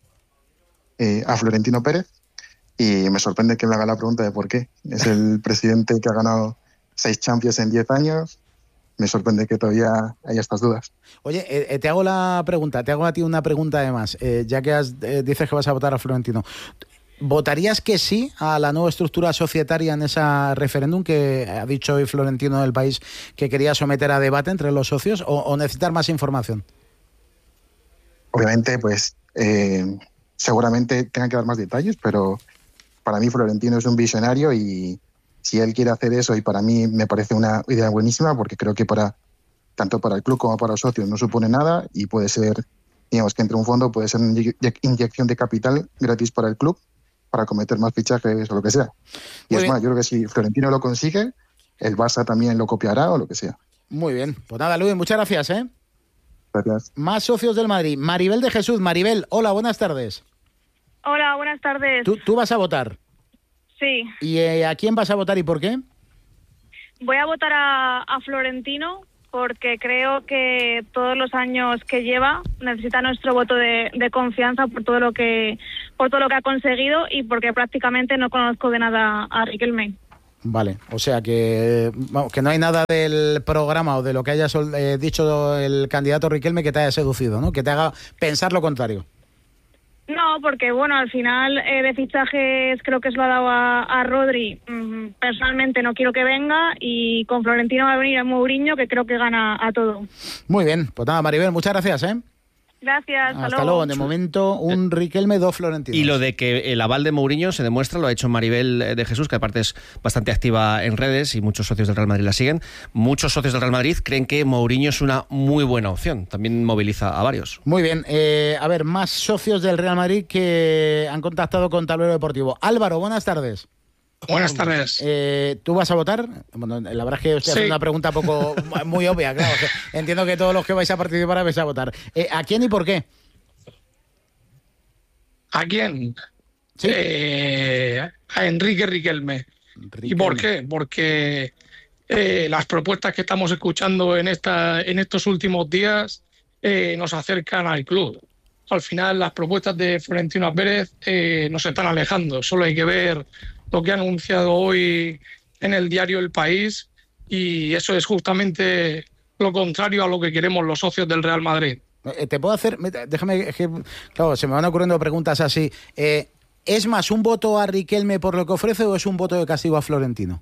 A Florentino Pérez. Y me sorprende que me haga la pregunta de por qué. Es el presidente que ha ganado 6 Champions en 10 años. Me sorprende que todavía haya estas dudas. Oye, te hago a ti una pregunta además, ya que dices que vas a votar a Florentino. ¿Votarías que sí a la nueva estructura societaria en ese referéndum que ha dicho hoy Florentino del País que quería someter a debate entre los socios o necesitar más información? Obviamente, pues seguramente tengan que dar más detalles, pero para mí Florentino es un visionario y si él quiere hacer eso, y para mí me parece una idea buenísima, porque creo que tanto para el club como para los socios no supone nada y puede ser digamos que entre un fondo puede ser una inyección de capital gratis para el club, para cometer más fichajes o lo que sea. Y Muy es bien. más, yo creo que si Florentino lo consigue, el Barça también lo copiará o lo que sea. Muy bien. Pues nada, Luis, muchas gracias, ¿eh? Gracias. Más socios del Madrid. Maribel de Jesús. Maribel, hola, buenas tardes. Hola, buenas tardes. ¿Tú vas a votar? Sí, ¿Y a quién vas a votar y por qué? voy a votar a Florentino porque creo que todos los años que lleva necesita nuestro voto de confianza por todo lo que ha conseguido y porque prácticamente no conozco de nada a Riquelme. Vale, o sea que, vamos, que no hay nada del programa o de lo que haya dicho el candidato Riquelme que te haya seducido, ¿no? Que te haga pensar lo contrario. No, porque bueno, al final de fichajes creo que se lo ha dado a Rodri. Personalmente no quiero que venga y con Florentino va a venir a Mourinho, que creo que gana a todo. Muy bien, pues nada, Maribel, muchas gracias, ¿eh? Gracias, Hasta luego. De momento, un Riquelme, 2 Florentinos. Y lo de que el aval de Mourinho se demuestra, lo ha hecho Maribel de Jesús, que aparte es bastante activa en redes y muchos socios del Real Madrid la siguen. Muchos socios del Real Madrid creen que Mourinho es una muy buena opción. También moviliza a varios. Muy bien. A ver, más socios del Real Madrid que han contactado con Tablero Deportivo. Álvaro, buenas tardes. Buenas tardes. ¿Tú vas a votar? Bueno, la verdad es que estoy haciendo una pregunta muy obvia, claro. Entiendo que todos los que vais a participar vais a votar. ¿A quién y por qué? ¿A quién? ¿Sí? A Enrique Riquelme. ¿Y por qué? Porque las propuestas que estamos escuchando en estos últimos días nos acercan al club. Al final, las propuestas de Florentino Pérez nos están alejando. Solo hay que ver lo que ha anunciado hoy en el diario El País y eso es justamente lo contrario a lo que queremos los socios del Real Madrid. Te puedo hacer, déjame, claro, se me van ocurriendo preguntas así. ¿Es más un voto a Riquelme por lo que ofrece o es un voto de castigo a Florentino?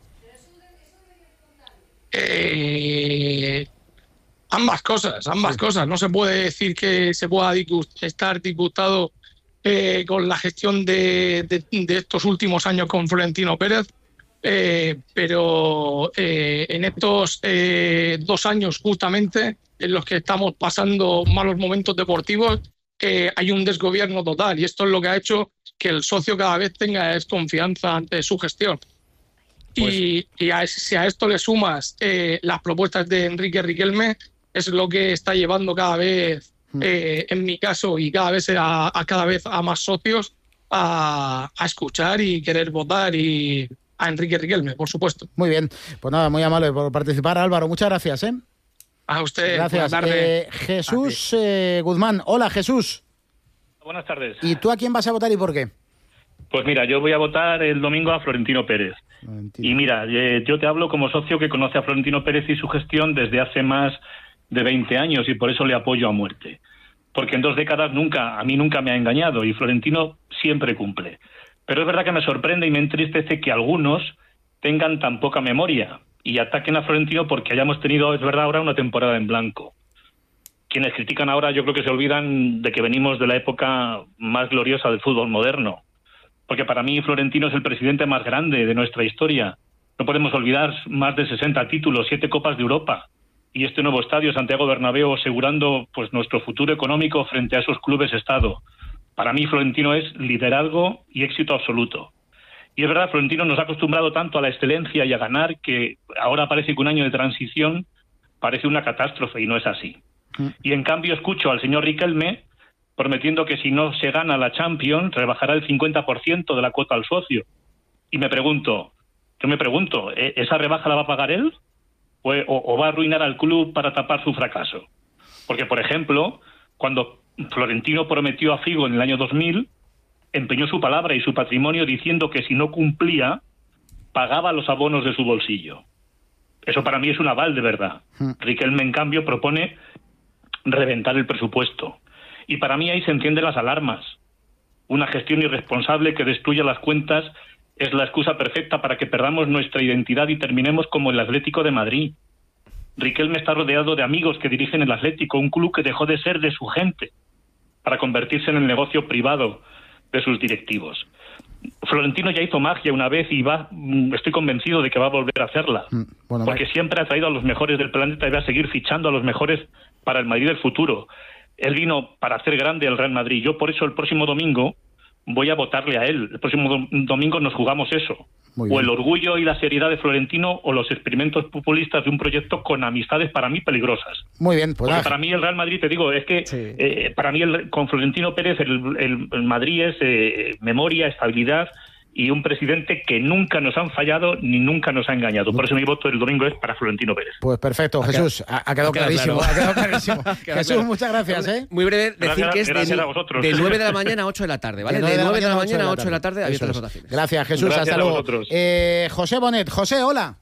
Ambas cosas. No se puede decir que se pueda estar disgustado con la gestión de estos últimos años con Florentino Pérez, pero en estos 2 años justamente en los que estamos pasando malos momentos deportivos, hay un desgobierno total y esto es lo que ha hecho que el socio cada vez tenga desconfianza ante su gestión. Pues... si a esto le sumas las propuestas de Enrique Riquelme, es lo que está llevando cada vez, en mi caso, y cada vez a más socios a escuchar y querer votar y a Enrique Riquelme, por supuesto. Muy bien, pues nada, muy amable por participar, Álvaro. Muchas gracias, ¿eh? A usted. Gracias. Buenas tardes. Jesús Guzmán. Hola, Jesús. Buenas tardes. ¿Y tú a quién vas a votar y por qué? Pues mira, yo voy a votar el domingo a Florentino Pérez. Y mira, yo te hablo como socio que conoce a Florentino Pérez y su gestión desde hace más de 20 años y por eso le apoyo a muerte. Porque en 2 décadas a mí nunca me ha engañado y Florentino siempre cumple. Pero es verdad que me sorprende y me entristece que algunos tengan tan poca memoria y ataquen a Florentino porque hayamos tenido, es verdad, ahora una temporada en blanco. Quienes critican ahora yo creo que se olvidan de que venimos de la época más gloriosa del fútbol moderno. Porque para mí Florentino es el presidente más grande de nuestra historia. No podemos olvidar más de 60 títulos, 7 Copas de Europa y este nuevo estadio Santiago Bernabéu asegurando pues nuestro futuro económico frente a esos clubes Estado. Para mí Florentino es liderazgo y éxito absoluto. Y es verdad, Florentino nos ha acostumbrado tanto a la excelencia y a ganar que ahora parece que un año de transición parece una catástrofe y no es así. Y en cambio escucho al señor Riquelme prometiendo que si no se gana la Champions rebajará el 50% de la cuota al socio. Y yo me pregunto, ¿esa rebaja la va a pagar él? ¿O va a arruinar al club para tapar su fracaso? Porque, por ejemplo, cuando Florentino prometió a Figo en el año 2000, empeñó su palabra y su patrimonio diciendo que si no cumplía, pagaba los abonos de su bolsillo. Eso para mí es un aval de verdad. Riquelme, en cambio, propone reventar el presupuesto. Y para mí ahí se encienden las alarmas. Una gestión irresponsable que destruye las cuentas es la excusa perfecta para que perdamos nuestra identidad y terminemos como el Atlético de Madrid. Riquelme está rodeado de amigos que dirigen el Atlético, un club que dejó de ser de su gente para convertirse en el negocio privado de sus directivos. Florentino ya hizo magia una vez y estoy convencido de que va a volver a hacerla. Porque siempre ha traído a los mejores del planeta y va a seguir fichando a los mejores para el Madrid del futuro. Él vino para hacer grande el Real Madrid. Yo por eso el próximo domingo voy a votarle a él. El próximo domingo nos jugamos eso. O el orgullo y la seriedad de Florentino o los experimentos populistas de un proyecto con amistades para mí peligrosas. Muy bien, pues porque para mí el Real Madrid, te digo, es que para mí con Florentino Pérez el Madrid es memoria, estabilidad y un presidente que nunca nos han fallado ni nunca nos ha engañado. Por eso mi voto el domingo es para Florentino Pérez. Pues perfecto, Jesús. Ha quedado clarísimo. Claro. Ha quedado clarísimo. Jesús, claro. Muchas gracias. Muy breve, decir que es de 9 de la mañana a 8 de la tarde, ¿vale? De 9 de la mañana a 8 de la tarde abiertas las votaciones. Gracias, Jesús. Gracias, hasta luego. José Bonet. José, hola.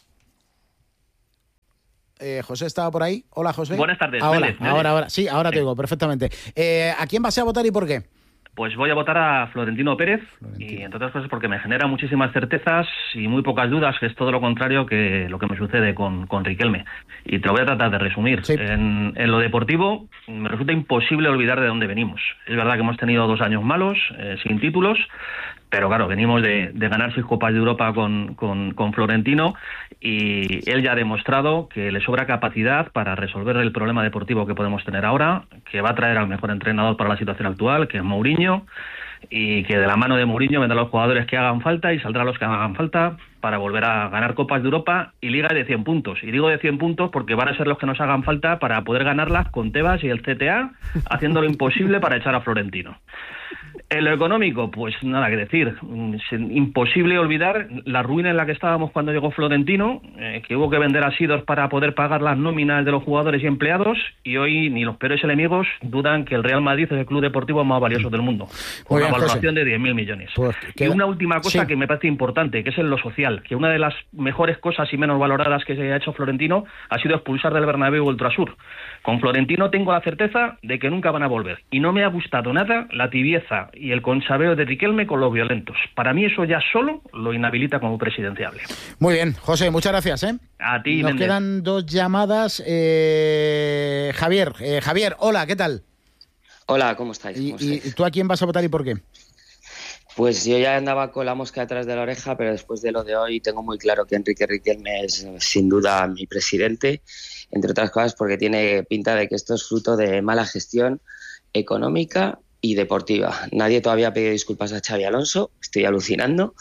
José estaba por ahí. Hola, José. Buenas tardes. Ahora. Sí, ahora te oigo perfectamente. ¿A quién vas a votar y por qué? Pues voy a votar a Florentino Pérez, y entre otras cosas porque me genera muchísimas certezas y muy pocas dudas, que es todo lo contrario que lo que me sucede con Riquelme. Y te lo voy a tratar de resumir. Sí. En lo deportivo me resulta imposible olvidar de dónde venimos. Es verdad que hemos tenido 2 años malos, sin títulos, pero claro, venimos de ganar 6 Copas de Europa con Florentino, y él ya ha demostrado que le sobra capacidad para resolver el problema deportivo que podemos tener ahora, que va a traer al mejor entrenador para la situación actual, que es Mourinho, y que de la mano de Mourinho vendrán los jugadores que hagan falta y saldrán los que hagan falta para volver a ganar Copas de Europa y Liga de 100 puntos. Y digo de 100 puntos porque van a ser los que nos hagan falta para poder ganarlas con Tebas y el CTA, haciendo lo imposible para echar a Florentino. En lo económico, pues nada que decir. Es imposible olvidar la ruina en la que estábamos cuando llegó Florentino, que hubo que vender asidos para poder pagar las nóminas de los jugadores y empleados, y hoy ni los peores enemigos dudan que el Real Madrid es el club deportivo más valioso del mundo, con una valoración de 10.000 millones. Pues y una última cosa que me parece importante, que es en lo social, que una de las mejores cosas y menos valoradas que se ha hecho Florentino ha sido expulsar del Bernabéu Ultrasur. Con Florentino tengo la certeza de que nunca van a volver, y no me ha gustado nada la tibieza y el conchabeo de Riquelme con los violentos. Para mí eso ya solo lo inhabilita como presidenciable. Muy bien, José, muchas gracias. A ti, Nos Méndez. quedan 2 llamadas. Javier, hola, ¿qué tal? Hola, ¿cómo estáis? ¿Y tú a quién vas a votar y por qué? Pues yo ya andaba con la mosca detrás de la oreja, pero después de lo de hoy tengo muy claro que Enrique Riquelme es sin duda mi presidente, entre otras cosas porque tiene pinta de que esto es fruto de mala gestión económica y deportiva. Nadie todavía ha pedido disculpas a Xabi Alonso, estoy alucinando.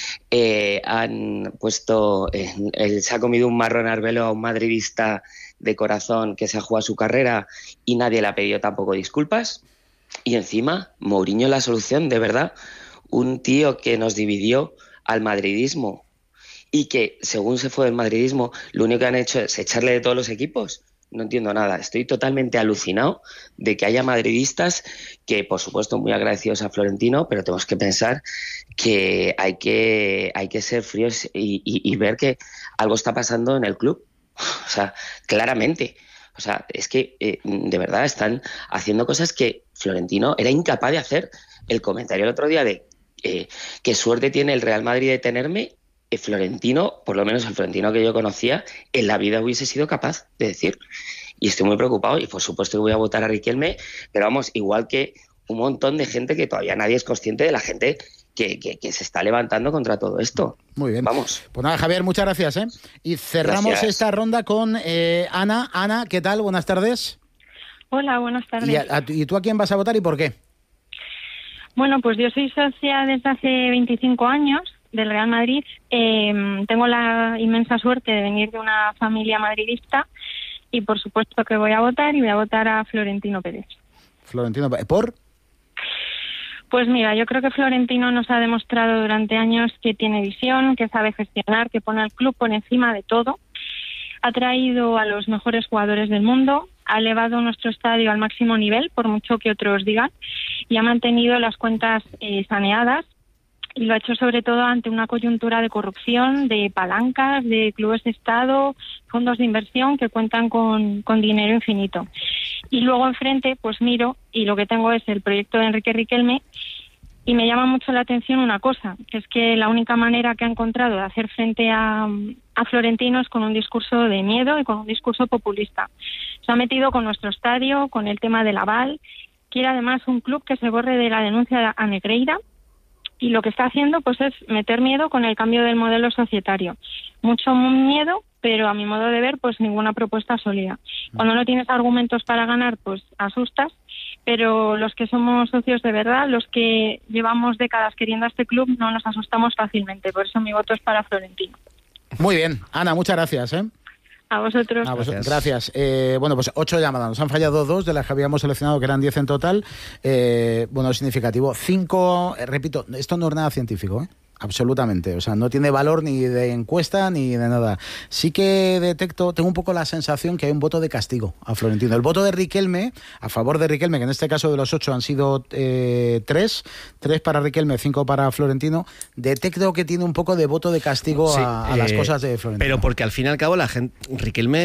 Han puesto, se ha comido un marrón arbelo a un madridista de corazón que se ha jugado su carrera y nadie le ha pedido tampoco disculpas. Y encima, Mourinho la solución, de verdad, un tío que nos dividió al madridismo y que, según se fue del madridismo, lo único que han hecho es echarle de todos los equipos. No entiendo nada. Estoy totalmente alucinado de que haya madridistas que, por supuesto, muy agradecidos a Florentino, pero tenemos que pensar que hay que ser fríos y ver que algo está pasando en el club. O sea, claramente. O sea, es que de verdad están haciendo cosas que Florentino era incapaz de hacer. El comentario el otro día de qué suerte tiene el Real Madrid de tenerme, Florentino, por lo menos el Florentino que yo conocía, en la vida hubiese sido capaz de decir. Y estoy muy preocupado y por supuesto que voy a votar a Riquelme, pero vamos, igual que un montón de gente que todavía nadie es consciente de la gente que se está levantando contra todo esto. Muy bien. Vamos. Pues nada, Javier, muchas gracias. Y cerramos esta ronda con Ana. Ana, ¿qué tal? Buenas tardes. Hola, buenas tardes. ¿Y tú a quién vas a votar y por qué? Bueno, pues yo soy socia desde hace 25 años del Real Madrid. Tengo la inmensa suerte de venir de una familia madridista y por supuesto que voy a votar y voy a votar a Florentino Pérez. Florentino Pérez. ¿Por? Pues mira, yo creo que Florentino nos ha demostrado durante años que tiene visión, que sabe gestionar, que pone al club por encima de todo. Ha traído a los mejores jugadores del mundo, ha elevado nuestro estadio al máximo nivel, por mucho que otros digan, y ha mantenido las cuentas saneadas. Y lo ha hecho sobre todo ante una coyuntura de corrupción, de palancas, de clubes de Estado, fondos de inversión que cuentan con dinero infinito. Y luego enfrente, pues miro y lo que tengo es el proyecto de Enrique Riquelme y me llama mucho la atención una cosa, que es que la única manera que ha encontrado de hacer frente a Florentino es con un discurso de miedo y con un discurso populista. Se ha metido con nuestro estadio, con el tema del aval, quiere además un club que se borre de la denuncia a Negreira. Y lo que está haciendo pues es meter miedo con el cambio del modelo societario. Mucho miedo, pero a mi modo de ver, pues ninguna propuesta sólida. Cuando no tienes argumentos para ganar, pues asustas. pero los que somos socios de verdad, los que llevamos décadas queriendo a este club, no nos asustamos fácilmente. Por eso mi voto es para Florentino. Muy bien. Ana, muchas gracias. A vosotros. Gracias. Bueno, pues 8 llamadas. Nos han fallado 2 de las que habíamos seleccionado, que eran 10 en total. Bueno, significativo. 5, repito, esto no es nada científico, absolutamente. O sea, no tiene valor ni de encuesta ni de nada. Sí que tengo un poco la sensación que hay un voto de castigo a Florentino. El voto de Riquelme, a favor de Riquelme, que en este caso de los 8 han sido 3 para Riquelme, 5 para Florentino. Detecto que tiene un poco de voto de castigo a las cosas de Florentino. Pero porque al fin y al cabo la gente, Riquelme